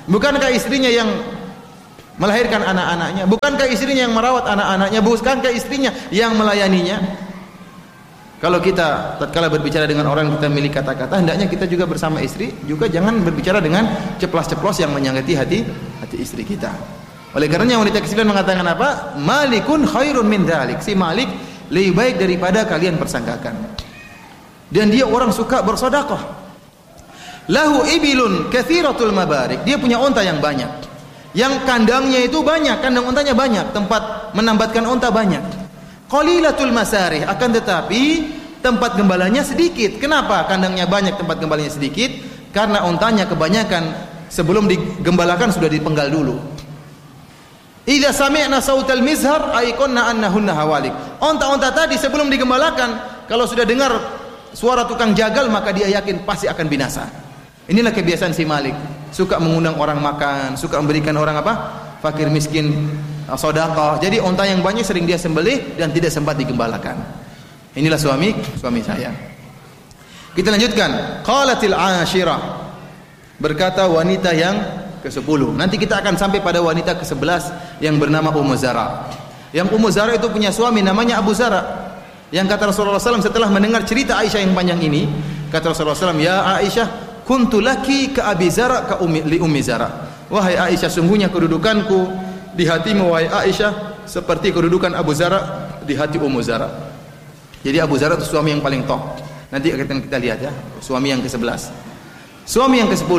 Bukankah istrinya yang melahirkan anak-anaknya? Bukankah istrinya yang merawat anak-anaknya? Bukankah istrinya yang melayaninya? Kalau kita tatkala berbicara dengan orang yang kita miliki kata-kata, hendaknya kita juga bersama istri juga jangan berbicara dengan ceplas-ceplos yang menyakiti hati istri kita. Oleh karenanya wanita ke-9 mengatakan apa? Malikun khairun min dzalik. Si Malik lebih baik daripada kalian persangkakan. Dan dia orang suka bersedekah. Lahu ibilun katsiratul mabarik. Dia punya unta yang banyak. Yang kandangnya itu banyak, kandang untanya banyak, tempat menambatkan unta banyak. Qalilatul masarih, akan tetapi tempat gembalanya sedikit. Kenapa kandangnya banyak, tempat gembalanya sedikit? Karena untanya kebanyakan sebelum digembalakan sudah dipenggal dulu. Idza sami'na sautal mizhar aiqonna annahunna hawalik. Unta-unta tadi sebelum digembalakan, kalau sudah dengar suara tukang jagal maka dia yakin pasti akan binasa. Inilah kebiasaan si Malik, suka mengundang orang makan, suka memberikan orang apa? Fakir miskin sedekah. Jadi unta yang banyak sering dia sembelih dan tidak sempat digembalakan. Inilah suami saya. Kita lanjutkan. Qalatil ashirah. Berkata wanita yang ke-10. Nanti kita akan sampai pada wanita ke-11 yang bernama Ummu Zara. Yang Ummu Zara itu punya suami namanya Abu Zara. Yang kata Rasulullah SAW setelah mendengar cerita Aisyah yang panjang ini, kata Rasulullah SAW, "Ya Aisyah, kuntu laki ka Abi Zara ka Ummi Zara." Wahai Aisyah, sungguhnya kedudukanku di hatimu wahai Aisyah seperti kedudukan Abu Zara di hati Ummu Zara. Jadi Abu Zara itu suami yang paling top. Nanti akan kita lihat ya, suami yang ke-11. Suami yang ke-10,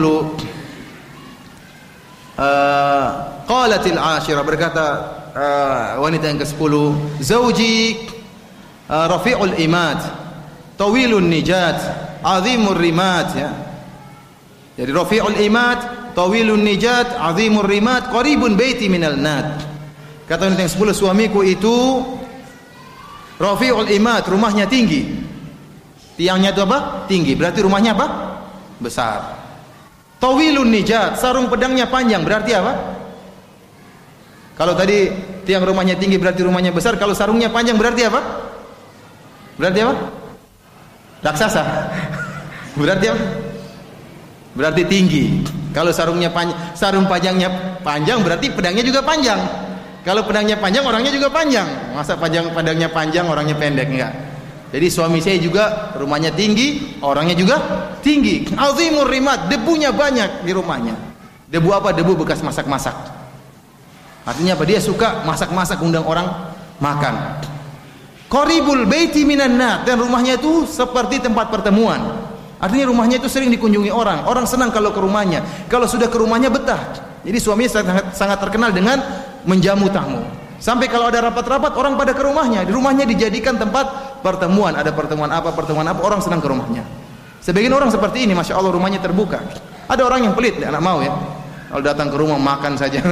qalatil ashirah, berkata wanita yang ke-10, "Zauji rafi'ul imad, tawilun nijat, azimur rimat." Ya. Jadi rafi'ul imad, tawilun nijat, azimur rimat, qaribun baiti minal nad. Kata wanita yang 10, suamiku itu rafi'ul imad, rumahnya tinggi. Tiangnya itu apa? Tinggi. Berarti rumahnya apa? Besar. Tawilun nijat, sarung pedangnya panjang. Berarti apa? Kalau tadi tiang rumahnya tinggi berarti rumahnya besar. Kalau sarungnya panjang berarti apa? Berarti apa? Raksasa. Berarti apa? Berarti tinggi. Kalau sarungnya panjang, sarung panjangnya panjang berarti pedangnya juga panjang. Kalau pedangnya panjang, orangnya juga panjang. Masa pedangnya panjang, orangnya pendek? Enggak. Jadi suami saya juga rumahnya tinggi, orangnya juga tinggi. Azimur rimat, debunya banyak di rumahnya. Debu apa? Debu bekas masak-masak. Artinya apa? Dia suka masak-masak, undang orang makan. Qaribul baiti minan nar, dan rumahnya itu seperti tempat pertemuan. Artinya rumahnya itu sering dikunjungi orang. Orang senang kalau ke rumahnya. Kalau sudah ke rumahnya betah. Jadi suaminya sangat terkenal dengan menjamu tamu. Sampai kalau ada rapat-rapat orang pada ke rumahnya. Di rumahnya dijadikan tempat pertemuan. Ada pertemuan apa, orang senang ke rumahnya. Sebagian orang seperti ini, masya Allah, rumahnya terbuka. Ada orang yang pelit, anak mau ya. Kalau datang ke rumah makan saja.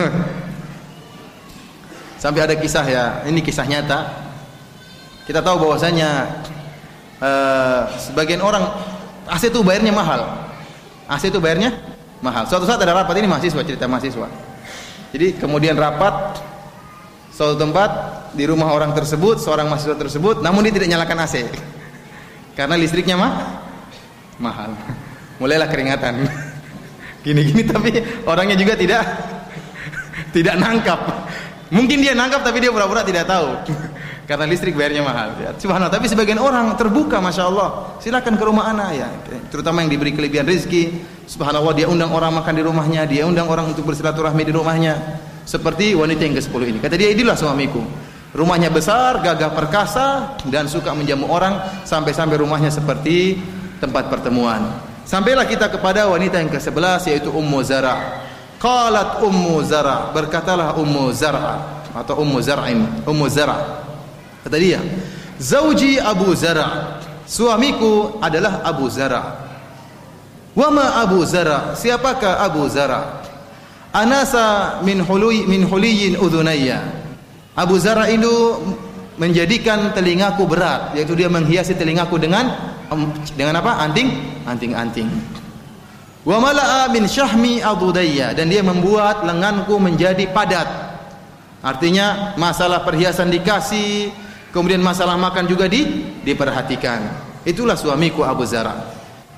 Sampai ada kisah ya, ini kisah nyata. Kita tahu bahwasanya sebagian orang AC itu bayarnya mahal. AC itu bayarnya mahal. Suatu saat ada rapat, ini mahasiswa, cerita mahasiswa. Jadi kemudian rapat suatu tempat di rumah orang tersebut, seorang mahasiswa tersebut, namun dia tidak nyalakan AC karena listriknya mahal. Mulailah keringatan. Gini-gini tapi orangnya juga tidak nangkap. Mungkin dia nangkap tapi dia pura-pura tidak tahu. Karena listrik bayarnya mahal. Ya, subhanallah. Tapi sebagian orang terbuka, masya Allah. Silakan ke rumah anak ya. Terutama yang diberi kelebihan rezeki. Subhanallah, dia undang orang makan di rumahnya, dia undang orang untuk bersilaturahmi di rumahnya. Seperti wanita yang ke-10 ini. Kata dia, inilah suamiku. Rumahnya besar, gagah perkasa, dan suka menjamu orang. Sampai-sampai rumahnya seperti tempat pertemuan. Sampailah kita kepada wanita yang ke-11, yaitu Ummu Zara. Qalat Ummu Zara, berkatalah Ummu Zara atau Ummu Zara. Kata dia, "Zauji Abu Zara." Suamiku adalah Abu Zara. Wa ma Abu Zara? Siapakah Abu Zara? Anasa min huliyin udhunayya. Abu Zara itu menjadikan telingaku berat, yaitu dia menghiasi telingaku dengan apa? Anting-anting. Wa mala'a min syahmi adudayya, dan dia membuat lenganku menjadi padat. Artinya masalah perhiasan dikasih, kemudian masalah makan juga diperhatikan. Itulah suamiku Abu Zara.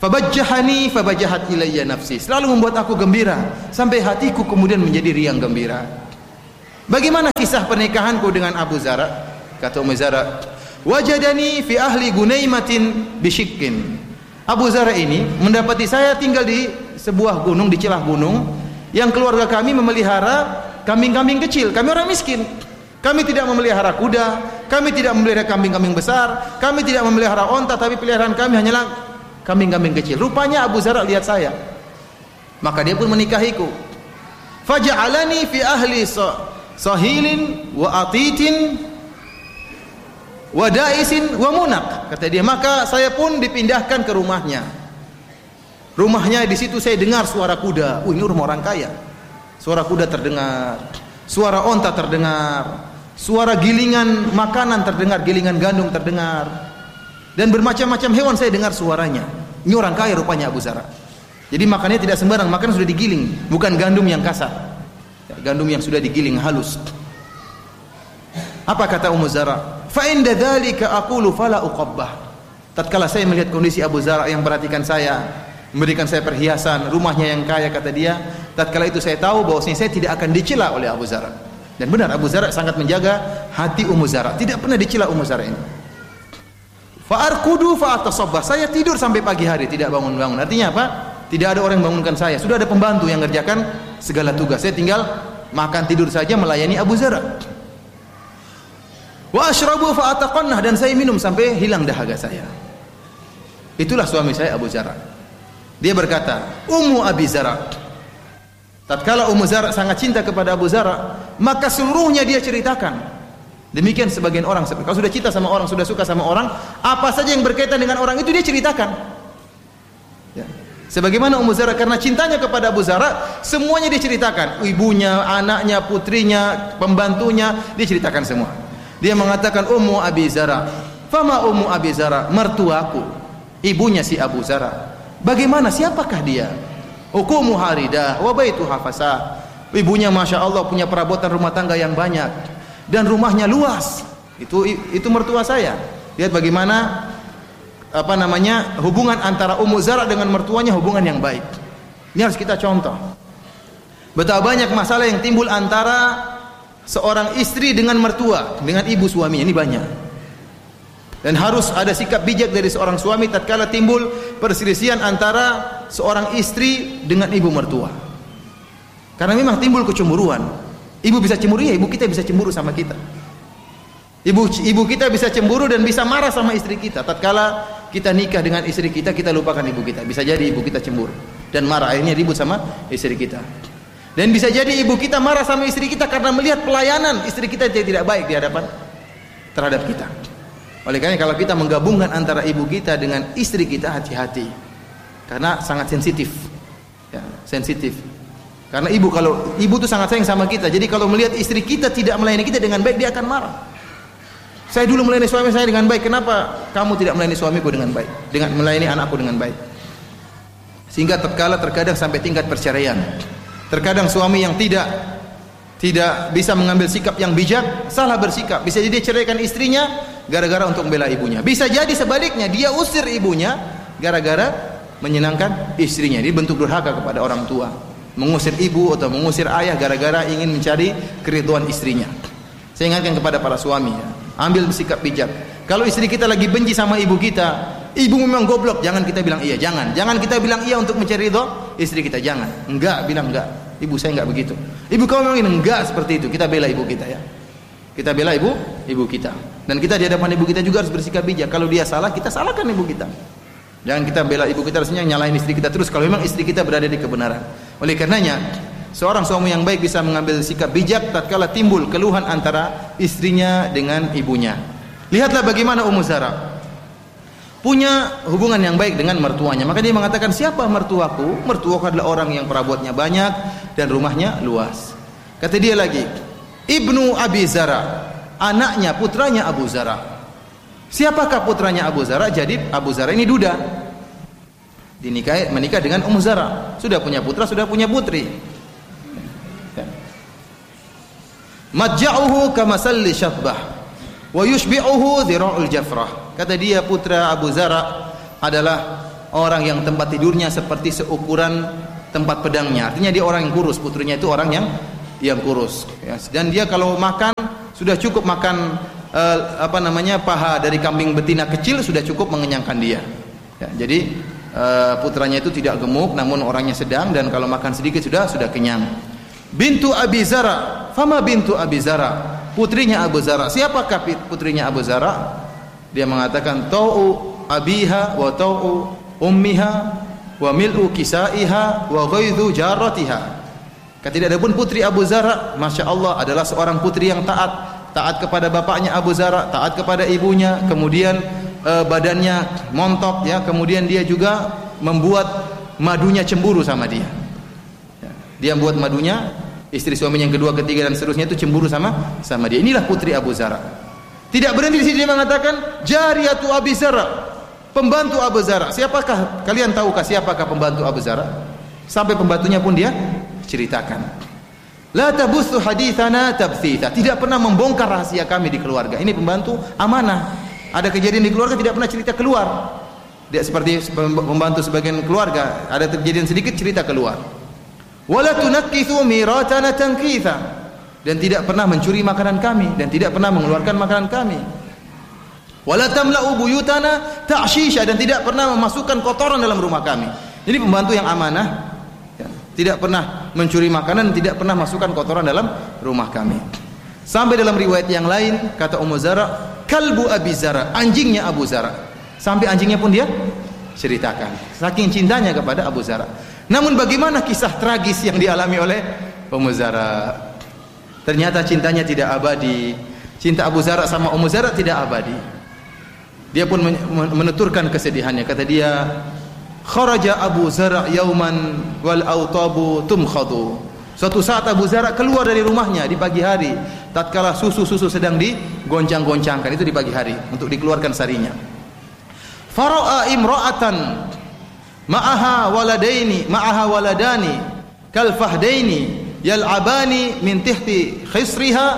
Fabajjahani fabajjahat ilayya nafsi. Selalu membuat aku gembira sampai hatiku kemudian menjadi riang gembira. Bagaimana kisah pernikahanku dengan Abu Zara? Kata Ummu Zara, wajadani fi ahli Gunaimatin bisyikkin. Abu Zara ini mendapati saya tinggal di sebuah gunung, di celah gunung, yang keluarga kami memelihara kambing-kambing kecil. Kami orang miskin. Kami tidak memelihara kuda, kami tidak memelihara kambing-kambing besar, kami tidak memelihara onta, tapi peliharaan kami hanyalah kambing-kambing kecil. Rupanya Abu Zara lihat saya, maka dia pun menikahiku. Faja'alani fi ahli sahilin wa atitin wa da'isin wa munak. Kata dia, maka saya pun dipindahkan ke rumahnya. Rumahnya di situ saya dengar suara kuda. Ini rumah orang kaya. Suara kuda terdengar, suara onta terdengar, suara gilingan makanan terdengar, gilingan gandum terdengar, dan bermacam-macam hewan saya dengar suaranya. Ini orang kaya rupanya Abu Zara. Jadi makannya tidak sembarang, makan sudah digiling, bukan gandum yang kasar, gandum yang sudah digiling halus. Apa kata Ummu Zara? Fa inda dzalika aqulu fala uqabbah. Tatkala saya melihat kondisi Abu Zara yang perhatikan saya, memberikan saya perhiasan, rumahnya yang kaya, kata dia, tatkala itu saya tahu bahwasanya saya tidak akan dicela oleh Abu Zara. Dan benar, Abu Zara sangat menjaga hati Ummu Zara, tidak pernah dicela Ummu Zara ini. Fa arqudu fa atasabbah. Saya tidur sampai pagi hari tidak bangun-bangun. Artinya apa? Tidak ada orang yang bangunkan saya. Sudah ada pembantu yang mengerjakan segala tugas. Saya tinggal makan tidur saja melayani Abu Zara. Wa ashrabu fa ataqannah, dan saya minum sampai hilang dahaga saya. Itulah suami saya Abu Zara. Dia berkata, Ummu Abi Zara. Tatkala Ummu Zara sangat cinta kepada Abu Zara, maka seluruhnya dia ceritakan. Demikian sebagian orang, kalau sudah cinta sama orang, sudah suka sama orang, apa saja yang berkaitan dengan orang itu dia ceritakan. Ya. Sebagaimana Ummu Zara, karena cintanya kepada Abu Zara, semuanya dia ceritakan. Ibunya, anaknya, putrinya, pembantunya, dia ceritakan semua. Dia mengatakan, Ummu Abi Zara. Fama Ummu Abi Zara? Mertuaku, ibunya si Abu Zara. Bagaimana, siapakah dia? Hukumu haridah wa baituha fasah. Ibunya Masya Allah punya perabotan rumah tangga yang banyak dan rumahnya luas. Itu mertua saya. Lihat bagaimana hubungan antara Ummu Zara dengan mertuanya, hubungan yang baik. Ini harus kita contoh. Betapa banyak masalah yang timbul antara seorang istri dengan mertua, dengan ibu suaminya, ini banyak. Dan harus ada sikap bijak dari seorang suami tatkala timbul perselisihan antara seorang istri dengan ibu mertua. Karena memang timbul kecemburuan. Ibu bisa cemburu, ya ibu kita bisa cemburu sama kita. Ibu kita bisa cemburu dan bisa marah sama istri kita. Tatkala kita nikah dengan istri kita, kita lupakan ibu kita. Bisa jadi ibu kita cemburu dan marah, akhirnya ribut sama istri kita. Dan bisa jadi ibu kita marah sama istri kita karena melihat pelayanan istri kita tidak baik di hadapan terhadap kita. Oleh karena kalau kita menggabungkan antara ibu kita dengan istri kita, hati-hati, karena sangat sensitif, ya, sensitif. Karena ibu itu sangat sayang sama kita. Jadi kalau melihat istri kita tidak melayani kita dengan baik, dia akan marah. Saya dulu melayani suami saya dengan baik, kenapa kamu tidak melayani suamiku dengan baik, dengan melayani anakku dengan baik? Sehingga terkadang sampai tingkat perceraian. Terkadang suami yang tidak bisa mengambil sikap yang bijak, salah bersikap. Bisa jadi dia ceraikan istrinya gara-gara untuk membela ibunya. Bisa jadi sebaliknya, dia usir ibunya gara-gara menyenangkan istrinya. Dia bentuk durhaka kepada orang tua, mengusir ibu atau mengusir ayah gara-gara ingin mencari keridhaan istrinya. Saya ingatkan kepada para suami, ya, ambil sikap bijak. Kalau istri kita lagi benci sama ibu kita, ibu memang goblok, jangan kita bilang iya, jangan kita bilang iya untuk mencari ridha istri kita, jangan. Bilang enggak. Ibu saya enggak begitu. Ibu kamu memang enggak seperti itu. Kita bela ibu kita, ya. Kita bela ibu kita. Dan kita di hadapan ibu kita juga harus bersikap bijak. Kalau dia salah, kita salahkan ibu kita. Jangan kita bela ibu kita rasanya nyalahin istri kita terus kalau memang istri kita berada di kebenaran. Oleh karenanya, seorang suami yang baik bisa mengambil sikap bijak tatkala timbul keluhan antara istrinya dengan ibunya. Lihatlah bagaimana Ummu Zara punya hubungan yang baik dengan mertuanya. Maka dia mengatakan, siapa mertuaku? Mertuaku adalah orang yang perabotnya banyak dan rumahnya luas. Kata dia lagi, Ibnu Abi Zara, anaknya, putranya Abu Zara. Siapakah putranya Abu Zara? Jadi Abu Zara ini duda, menikah dengan Ummu Zara. Sudah punya putra, sudah punya putri. Madja'uhu kamasalli syatbah wa yushbi'uhu dhira'ul jafrah. Kata dia, putra Abu Zara adalah orang yang tempat tidurnya seperti seukuran tempat pedangnya. Artinya dia orang yang kurus, putrinya itu orang yang kurus. Ya. Dan dia kalau makan sudah cukup makan paha dari kambing betina kecil sudah cukup mengenyangkan dia. Ya, jadi putranya itu tidak gemuk, namun orangnya sedang, dan kalau makan sedikit sudah kenyang. Bintu Abi Zara, fama bintu Abi Zara, putrinya Abu Zara. Siapakah putrinya Abu Zara? Dia mengatakan tau'u abiha wa tau'u ummiha wa mil'u kisaiha wa ghaidhu jaratiha. Tidak ada pun putri Abu Zara, Masya Allah, adalah seorang putri yang taat kepada bapaknya Abu Zara, taat kepada ibunya, kemudian badannya montok, ya, kemudian dia juga membuat madunya cemburu sama dia. Ya, dia membuat madunya, istri suaminya yang kedua, ketiga dan seterusnya itu cemburu sama dia. Inilah putri Abu Zara. Tidak berhenti di sini, dia mengatakan jariyatu Abi Zara, pembantu Abu Zara. Siapakah kalian tahukah siapakah pembantu Abu Zara? Sampai pembantunya pun dia ceritakan. La tabuthu hadithana tabthitha, tidak pernah membongkar rahasia kami di keluarga. Ini pembantu amanah. Ada kejadian di keluarga tidak pernah cerita keluar. Dia seperti pembantu sebagian keluarga, ada kejadian sedikit cerita keluar. Wala tunakkithu miratana tankitha, dan tidak pernah mencuri makanan kami dan tidak pernah mengeluarkan makanan kami. Wala tamla'u buyutana ta'shisha, dan tidak pernah memasukkan kotoran dalam rumah kami. Jadi pembantu yang amanah, ya, tidak pernah mencuri makanan, tidak pernah masukkan kotoran dalam rumah kami. Sampai dalam riwayat yang lain kata Ummu Zara, kalbu Abi Zara, anjingnya Abu Zara. Sampai anjingnya pun dia ceritakan, saking cintanya kepada Abu Zara. Namun bagaimana kisah tragis yang dialami oleh Ummu Zara? Ternyata cintanya tidak abadi. Cinta Abu Zara sama Ummu Zara tidak abadi. Dia pun menuturkan kesedihannya. Kata dia, kharaja Abu Zara yauman wal autabu tumkhadu. Suatu saat Abu Zara keluar dari rumahnya di pagi hari, tatkala susu sedang digoncang-goncangkan, itu di pagi hari untuk dikeluarkan sarinya. Fara'a imra'atan ma'aha waladani kal fahdaini yal'abani min tahti khisriha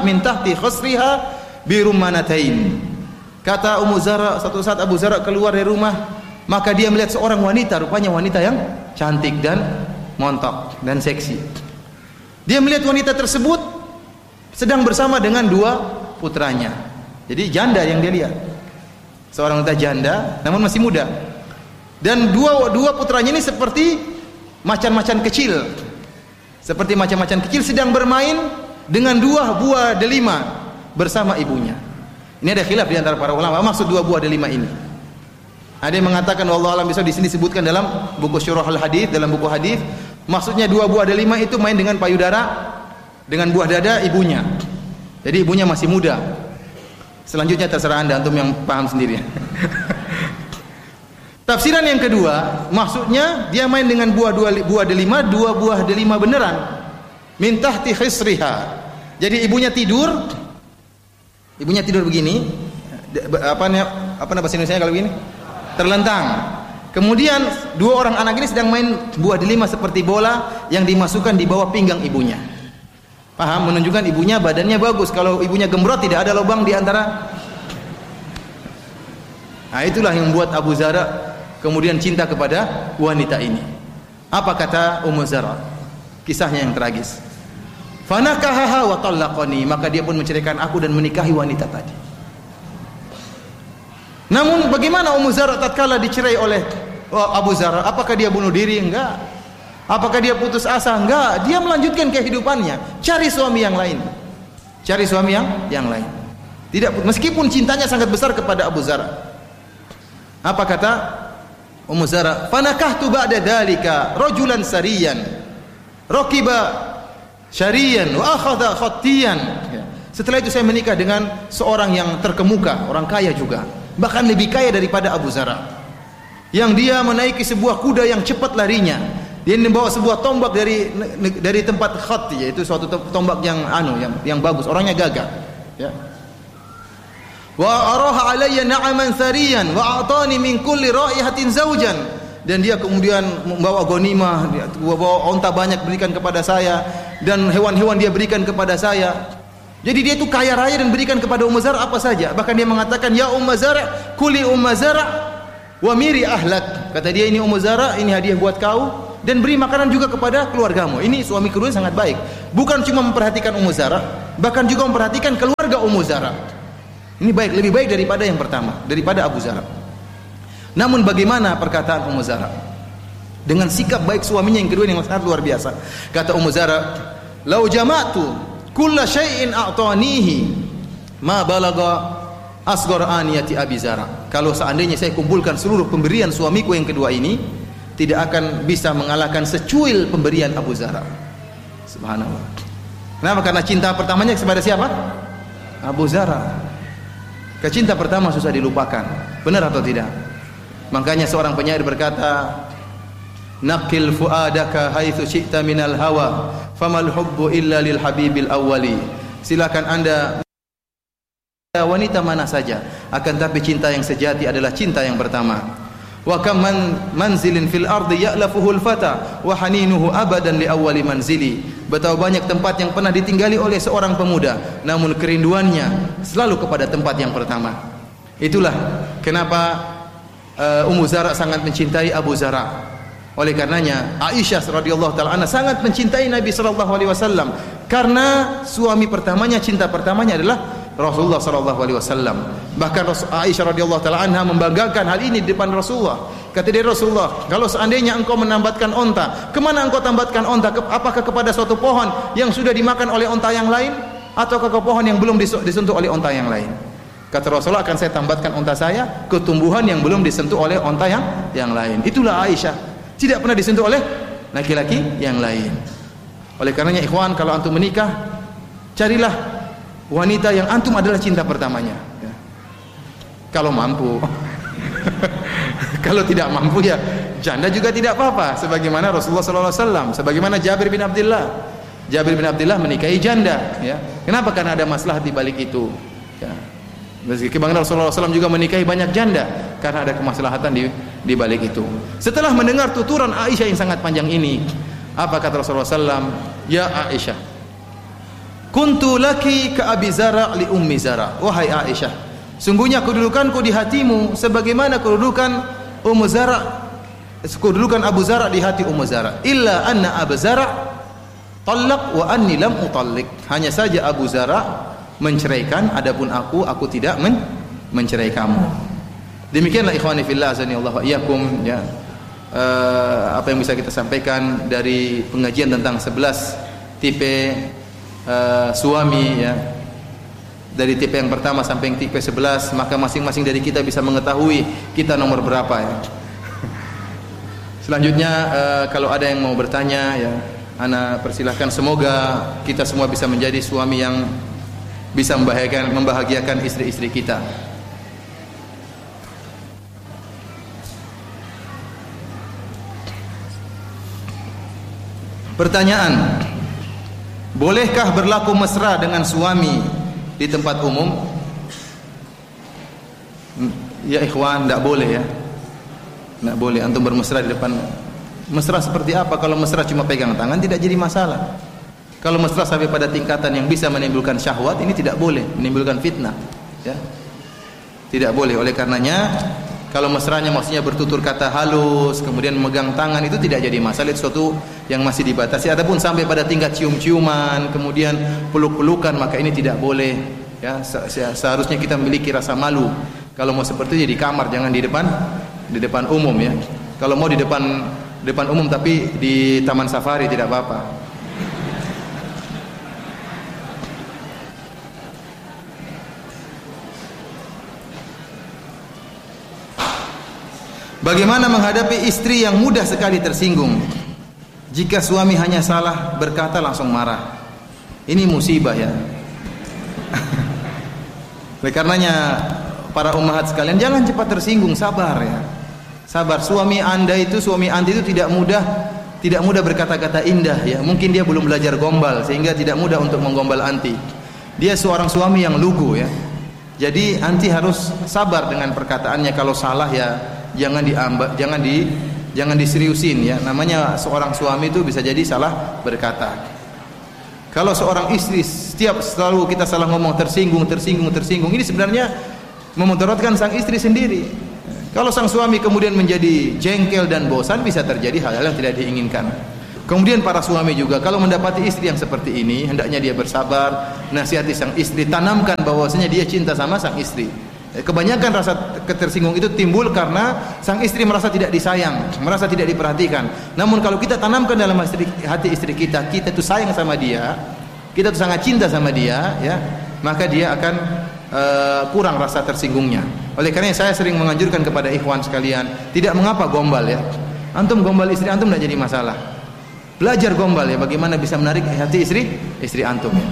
bi rumanatain. Kata Ummu Zara, satu saat Abu Zara keluar dari rumah, maka dia melihat seorang wanita, rupanya wanita yang cantik dan montok dan seksi. Dia melihat wanita tersebut sedang bersama dengan dua putranya. Jadi janda yang dia lihat. Seorang wanita janda namun masih muda. Dan dua putranya ini seperti macan-macan kecil. Seperti macan-macan kecil sedang bermain dengan dua buah delima bersama ibunya. Ini ada khilaf di antara para ulama, maksud dua buah delima ini. Ada yang mengatakan wallahu alam, bisa di sini disebutkan dalam buku Syurahul Hadits, dalam buku hadis, maksudnya dua buah delima itu main dengan payudara, dengan buah dada ibunya. Jadi ibunya masih muda. Selanjutnya terserah Anda, antum yang paham sendiri. Tafsiran yang kedua, maksudnya dia main dengan dua buah delima beneran. Min tahti khisriha. Jadi ibunya tidur begini. Apa bahasa Indonesia kalau begini? Terlentang. Kemudian dua orang anak ini sedang main buah delima seperti bola yang dimasukkan di bawah pinggang ibunya. Paham? Menunjukkan ibunya badannya bagus. Kalau ibunya gembrot tidak ada lubang di antara. Nah, itulah yang membuat Abu Zara kemudian cinta kepada wanita ini. Apa kata Ummu Zara? Kisahnya yang tragis. Fanakahaha wa talaqani, maka dia pun menceraikan aku dan menikahi wanita tadi. Namun bagaimana Ummu Zara tatkala dicerai oleh Abu Zara? Apakah dia bunuh diri? Enggak. Apakah dia putus asa? Enggak. Dia melanjutkan kehidupannya, cari suami yang lain. Cari suami yang lain. Tidak, meskipun cintanya sangat besar kepada Abu Zara. Apa kata Ummu Zara? Fanakahtu ba'da dzalika rajulan sariyan raqiba syariyan wa akhadha khattiyan. Setelah itu saya menikah dengan seorang yang terkemuka, orang kaya juga, bahkan lebih kaya daripada Abu Zara, yang dia menaiki sebuah kuda yang cepat larinya. Dia membawa sebuah tombak dari tempat khat, yaitu suatu tombak yang bagus, orangnya gagah, ya. Wa araha alayya na'aman thariyan wa a'tani min kulli ra'ihatin zawjan, dan dia kemudian membawa ghanimah, membawa unta banyak berikan kepada saya, dan hewan-hewan dia berikan kepada saya. Jadi dia itu kaya raya dan berikan kepada Ummu Zara apa saja. Bahkan dia mengatakan, ya Ummu Zara, kuli Ummu Zara wa miri ahlak. Kata dia, ini Ummu Zara, ini hadiah buat kau, dan beri makanan juga kepada keluargamu. Ini suami kedua sangat baik. Bukan cuma memperhatikan Ummu Zara, bahkan juga memperhatikan keluarga Ummu Zara. Ini baik, lebih baik daripada yang pertama, daripada Abu Zara. Namun bagaimana perkataan Ummu Zara? Dengan sikap baik suaminya yang kedua yang sangat luar biasa. Kata Ummu Zara, "Lau jama'tu kulla syai'in a'tanihi ma balagha asghar aniyati Abi Zara." Kalau seandainya saya kumpulkan seluruh pemberian suamiku yang kedua ini, tidak akan bisa mengalahkan secuil pemberian Abu Zara. Subhanallah. Kenapa? Karena cinta pertamanya kepada siapa? Abu Zara. Kecinta pertama susah dilupakan. Benar atau tidak? Makanya seorang penyair berkata, "Naqil fuadaka haitsu syi'ta minal hawa, famal hubbu illa lil habibil awwali." Silakan Anda wanita mana saja, akan tapi cinta yang sejati adalah cinta yang pertama. Wa kam manzilin fil ardi ya'lafuhu al-fata wa haninuhu abadan li awwali manzili. Betapa banyak tempat yang pernah ditinggali oleh seorang pemuda, namun kerinduannya selalu kepada tempat yang pertama. Itulah kenapa Ummu Zara sangat mencintai Abu Zara. Oleh karenanya Aisyah radhiyallahu taala anha sangat mencintai Nabi sallallahu alaihi wasallam karena suami pertamanya, cinta pertamanya adalah Rasulullah sallallahu alaihi wasallam. Bahkan Aisyah radhiyallahu taala anha membanggakan hal ini di depan Rasulullah. Kata dia, "Rasulullah, kalau seandainya engkau menambatkan onta, kemana engkau tambatkan onta? Apakah kepada suatu pohon yang sudah dimakan oleh onta yang lain, atau ke pohon yang belum disentuh oleh onta yang lain?" Kata Rasulullah, "Akan saya tambatkan onta saya ke tumbuhan yang belum disentuh oleh onta yang lain." Itulah Aisyah, tidak pernah disentuh oleh laki-laki yang lain. Oleh karenanya ikhwan, kalau antum menikah, carilah wanita yang antum adalah cinta pertamanya, ya. Kalau mampu. Kalau tidak mampu ya janda juga tidak apa-apa, sebagaimana Rasulullah sallallahu alaihi wasallam, sebagaimana Jabir bin Abdullah. Jabir bin Abdullah menikahi janda, ya. Kenapa? Karena ada maslahat di balik itu, ya. Bagaimana Rasulullah SAW juga menikahi banyak janda karena ada kemaslahatan di balik itu. Setelah mendengar tuturan Aisyah yang sangat panjang ini, apa kata Rasulullah SAW? "Ya Aisyah, kuntu laki ka Abi Zara li Ummi Zara." Wahai Aisyah, sungguhnya kedudukanku di hatimu sebagaimana kedudukan Ummu Zara, kedudukan Abu Zara di hati Ummu Zara. Illa anna Abu Zara talaq wa anni lam utallik. Hanya saja Abu Zara menceraikan, adapun aku tidak mencerai kamu. Demikianlah ikhwani fillah azani Allah wa iyyakum, ya. Apa yang bisa kita sampaikan dari pengajian tentang 11 tipe suami, ya. Dari tipe yang pertama sampai yang tipe 11, maka masing-masing dari kita bisa mengetahui kita nomor berapa, ya. Selanjutnya kalau ada yang mau bertanya, ya, ana persilahkan. Semoga kita semua bisa menjadi suami yang bisa membahagiakan istri-istri kita. Pertanyaan: bolehkah berlaku mesra dengan suami di tempat umum? Ya ikhwan, tidak boleh, ya. Tidak boleh antum bermesra di depan. Mesra seperti apa? Kalau mesra cuma pegang tangan tidak jadi masalah. Kalau mesra sampai pada tingkatan yang bisa menimbulkan syahwat, ini tidak boleh, menimbulkan fitnah, ya. Tidak boleh. Oleh karenanya kalau mesranya maksudnya bertutur kata halus, kemudian memegang tangan, itu tidak jadi masalah, itu sesuatu yang masih dibatasi. Adapun sampai pada tingkat cium-ciuman, kemudian peluk-pelukan, maka ini tidak boleh, ya. Seharusnya kita memiliki rasa malu. Kalau mau seperti itu di kamar, jangan di depan umum, ya. Kalau mau di depan umum tapi di taman safari tidak apa-apa. Bagaimana menghadapi istri yang mudah sekali tersinggung? Jika suami hanya salah berkata langsung marah. Ini musibah, ya. Oleh karenanya para ummahat sekalian, jangan cepat tersinggung, sabar, ya. Sabar. Suami anti itu tidak mudah berkata-kata indah, ya. Mungkin dia belum belajar gombal sehingga tidak mudah untuk menggombal anti. Dia seorang suami yang lugu, ya. Jadi anti harus sabar dengan perkataannya. Kalau salah, ya jangan diseriusin, ya. Namanya seorang suami itu bisa jadi salah berkata. Kalau seorang istri selalu kita salah ngomong, tersinggung, ini sebenarnya memudaratkan sang istri sendiri. Kalau sang suami kemudian menjadi jengkel dan bosan, bisa terjadi hal-hal yang tidak diinginkan. Kemudian para suami juga kalau mendapati istri yang seperti ini, hendaknya dia bersabar, nasihati sang istri, tanamkan bahwasanya dia cinta sama sang istri. Kebanyakan rasa ketersinggung itu timbul karena sang istri merasa tidak disayang, merasa tidak diperhatikan. Namun kalau kita tanamkan dalam hati istri kita, kita itu sayang sama dia, kita itu sangat cinta sama dia, ya, maka dia akan kurang rasa tersinggungnya. Oleh karena saya sering menganjurkan kepada ikhwan sekalian, tidak mengapa gombal, ya. Antum gombal istri antum tidak jadi masalah. Belajar gombal, ya, bagaimana bisa menarik hati istri antum, ya.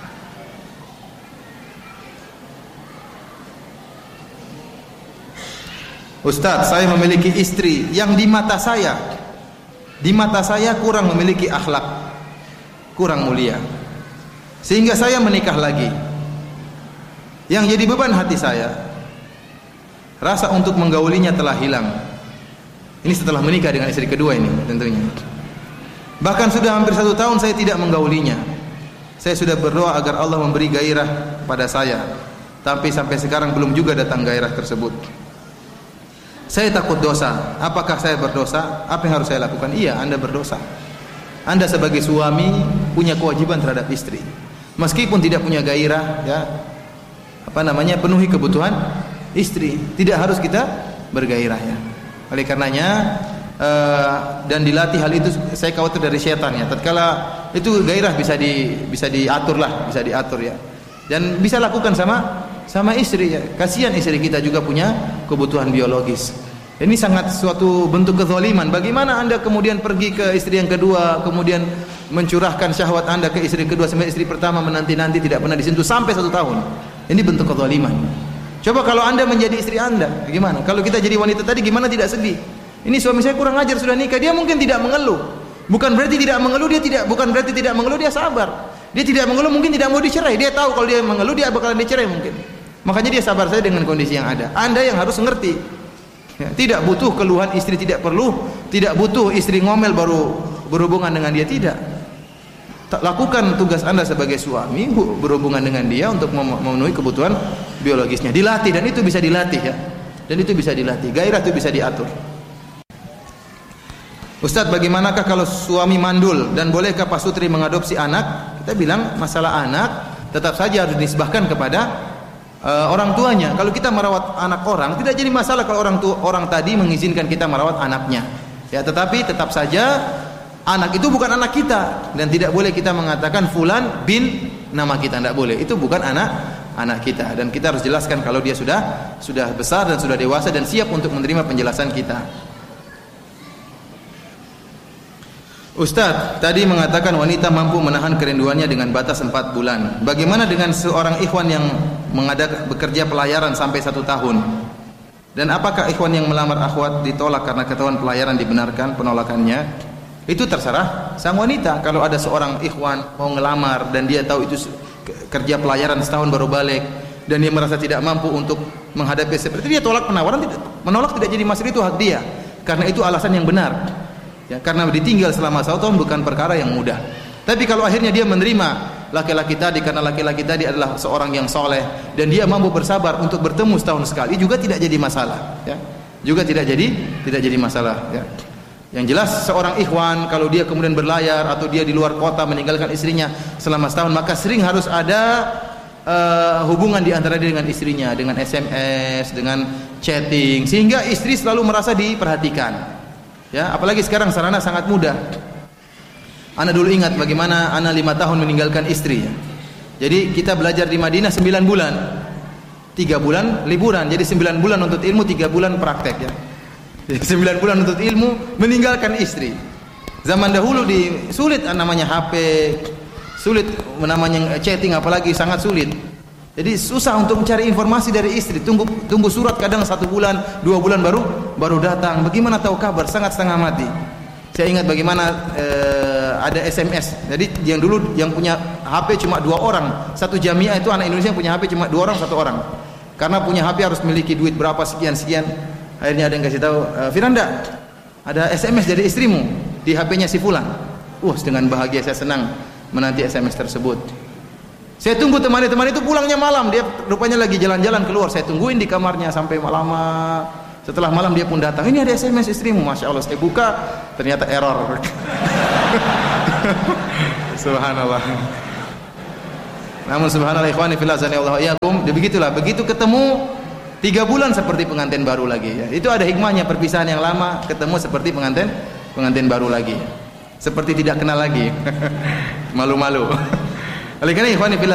Ustaz, saya memiliki istri yang di mata saya kurang memiliki akhlak, kurang mulia, sehingga saya menikah lagi. Yang jadi beban hati saya, rasa untuk menggaulinya telah hilang. Ini setelah menikah dengan istri kedua ini tentunya. Bahkan sudah hampir 1 tahun saya tidak menggaulinya. Saya sudah berdoa agar Allah memberi gairah pada saya, tapi sampai sekarang belum juga datang gairah tersebut. Saya takut dosa. Apakah saya berdosa? Apa yang harus saya lakukan? Iya, Anda berdosa. Anda sebagai suami punya kewajiban terhadap istri. Meskipun tidak punya gairah, ya, penuhi kebutuhan istri. Tidak harus kita bergairah, ya. Oleh karenanya dan dilatih hal itu, saya khawatir dari syaitan, ya. Tatkala itu gairah bisa diatur, ya. Dan bisa lakukan sama istri, ya. Kasihan istri kita juga punya kebutuhan biologis. Ini sangat suatu bentuk kezaliman. Bagaimana Anda kemudian pergi ke istri yang kedua, kemudian mencurahkan syahwat Anda ke istri kedua, sampai istri pertama menanti-nanti tidak pernah disentuh sampai 1 tahun. Ini bentuk kezaliman. Coba kalau Anda menjadi istri Anda, gimana? Kalau kita jadi wanita tadi, gimana tidak sedih? Ini suami saya kurang ajar, sudah nikah, dia mungkin tidak mengeluh. Bukan berarti tidak mengeluh, dia sabar. Dia tidak mengeluh, mungkin tidak mau dicerai. Dia tahu kalau dia mengeluh dia bakalan dicerai mungkin. Makanya dia sabar saja dengan kondisi yang ada. Anda yang harus mengerti, ya, tidak butuh keluhan istri, tidak butuh istri ngomel baru berhubungan dengan dia, tidak. Lakukan tugas Anda sebagai suami, berhubungan dengan dia untuk memenuhi kebutuhan biologisnya. Dilatih, dan itu bisa dilatih, ya. Dan itu bisa dilatih. Gairah itu bisa diatur. Ustaz, bagaimanakah kalau suami mandul dan bolehkah pasutri mengadopsi anak? Kita bilang masalah anak tetap saja harus dinisbahkan kepada orang tuanya. Kalau kita merawat anak orang, tidak jadi masalah kalau orang tadi mengizinkan kita merawat anaknya. Ya, tetapi tetap saja anak itu bukan anak kita, dan tidak boleh kita mengatakan fulan bin nama kita, tidak boleh. Itu bukan anak kita, dan kita harus jelaskan kalau dia sudah besar dan sudah dewasa dan siap untuk menerima penjelasan kita. Ustaz, tadi mengatakan wanita mampu menahan kerinduannya dengan batas 4 bulan. Bagaimana dengan seorang ikhwan yang bekerja pelayaran sampai 1 tahun? Dan apakah ikhwan yang melamar akhwat ditolak karena ketahuan pelayaran dibenarkan penolakannya? Itu terserah sang wanita. Kalau ada seorang ikhwan mau ngelamar dan dia tahu itu kerja pelayaran setahun baru balik, dan dia merasa tidak mampu untuk menghadapi seperti itu, dia tolak penawaran. Menolak tidak jadi masalah, itu hak dia. Karena itu alasan yang benar. Ya, karena ditinggal selama 1 tahun bukan perkara yang mudah. Tapi kalau akhirnya dia menerima laki-laki tadi karena laki-laki tadi adalah seorang yang soleh dan dia mampu bersabar untuk bertemu setahun sekali, juga tidak jadi masalah, ya. Juga tidak jadi masalah, ya. Yang jelas seorang ikhwan kalau dia kemudian berlayar atau dia di luar kota meninggalkan istrinya selama setahun, maka sering harus ada hubungan di antara dia dengan istrinya, dengan SMS, dengan chatting, sehingga istri selalu merasa diperhatikan. Ya, apalagi sekarang sarana sangat mudah. Ana dulu ingat bagaimana ana 5 tahun meninggalkan istri, ya. Jadi kita belajar di Madinah 9 bulan. 3 bulan liburan. Jadi 9 bulan untuk ilmu, 3 bulan praktek, ya. Jadi 9 bulan untuk ilmu, meninggalkan istri. Zaman dahulu sulit namanya HP, sulit namanya chatting, apalagi sangat sulit. Jadi susah untuk mencari informasi dari istri. Tunggu surat kadang 1 bulan, 2 bulan baru datang. Bagaimana tahu kabar? Sangat setengah mati. Saya ingat bagaimana ada SMS. Jadi yang dulu yang punya HP cuma 2 orang. Satu jamiah itu anak Indonesia yang punya HP cuma 2 orang, 1 orang. Karena punya HP harus memiliki duit berapa sekian. Akhirnya ada yang kasih tahu, Firanda, ada SMS dari istrimu di HP-nya si fulan. Dengan bahagia saya senang menanti SMS tersebut. Saya tunggu teman itu pulangnya malam, dia rupanya lagi jalan-jalan keluar. Saya tungguin di kamarnya sampai lama, Setelah malam dia pun datang, ini ada SMS istrimu. Masya Allah, saya buka, ternyata error. Subhanallah. Namun subhanallah ikhwani fillah azanillahu iyyakum, begitulah, begitu ketemu 3 bulan seperti pengantin baru lagi ya. Itu ada hikmahnya, perpisahan yang lama ketemu seperti pengantin baru lagi. Seperti tidak kenal lagi. Malu-malu. Oleh karena ikhwani fillah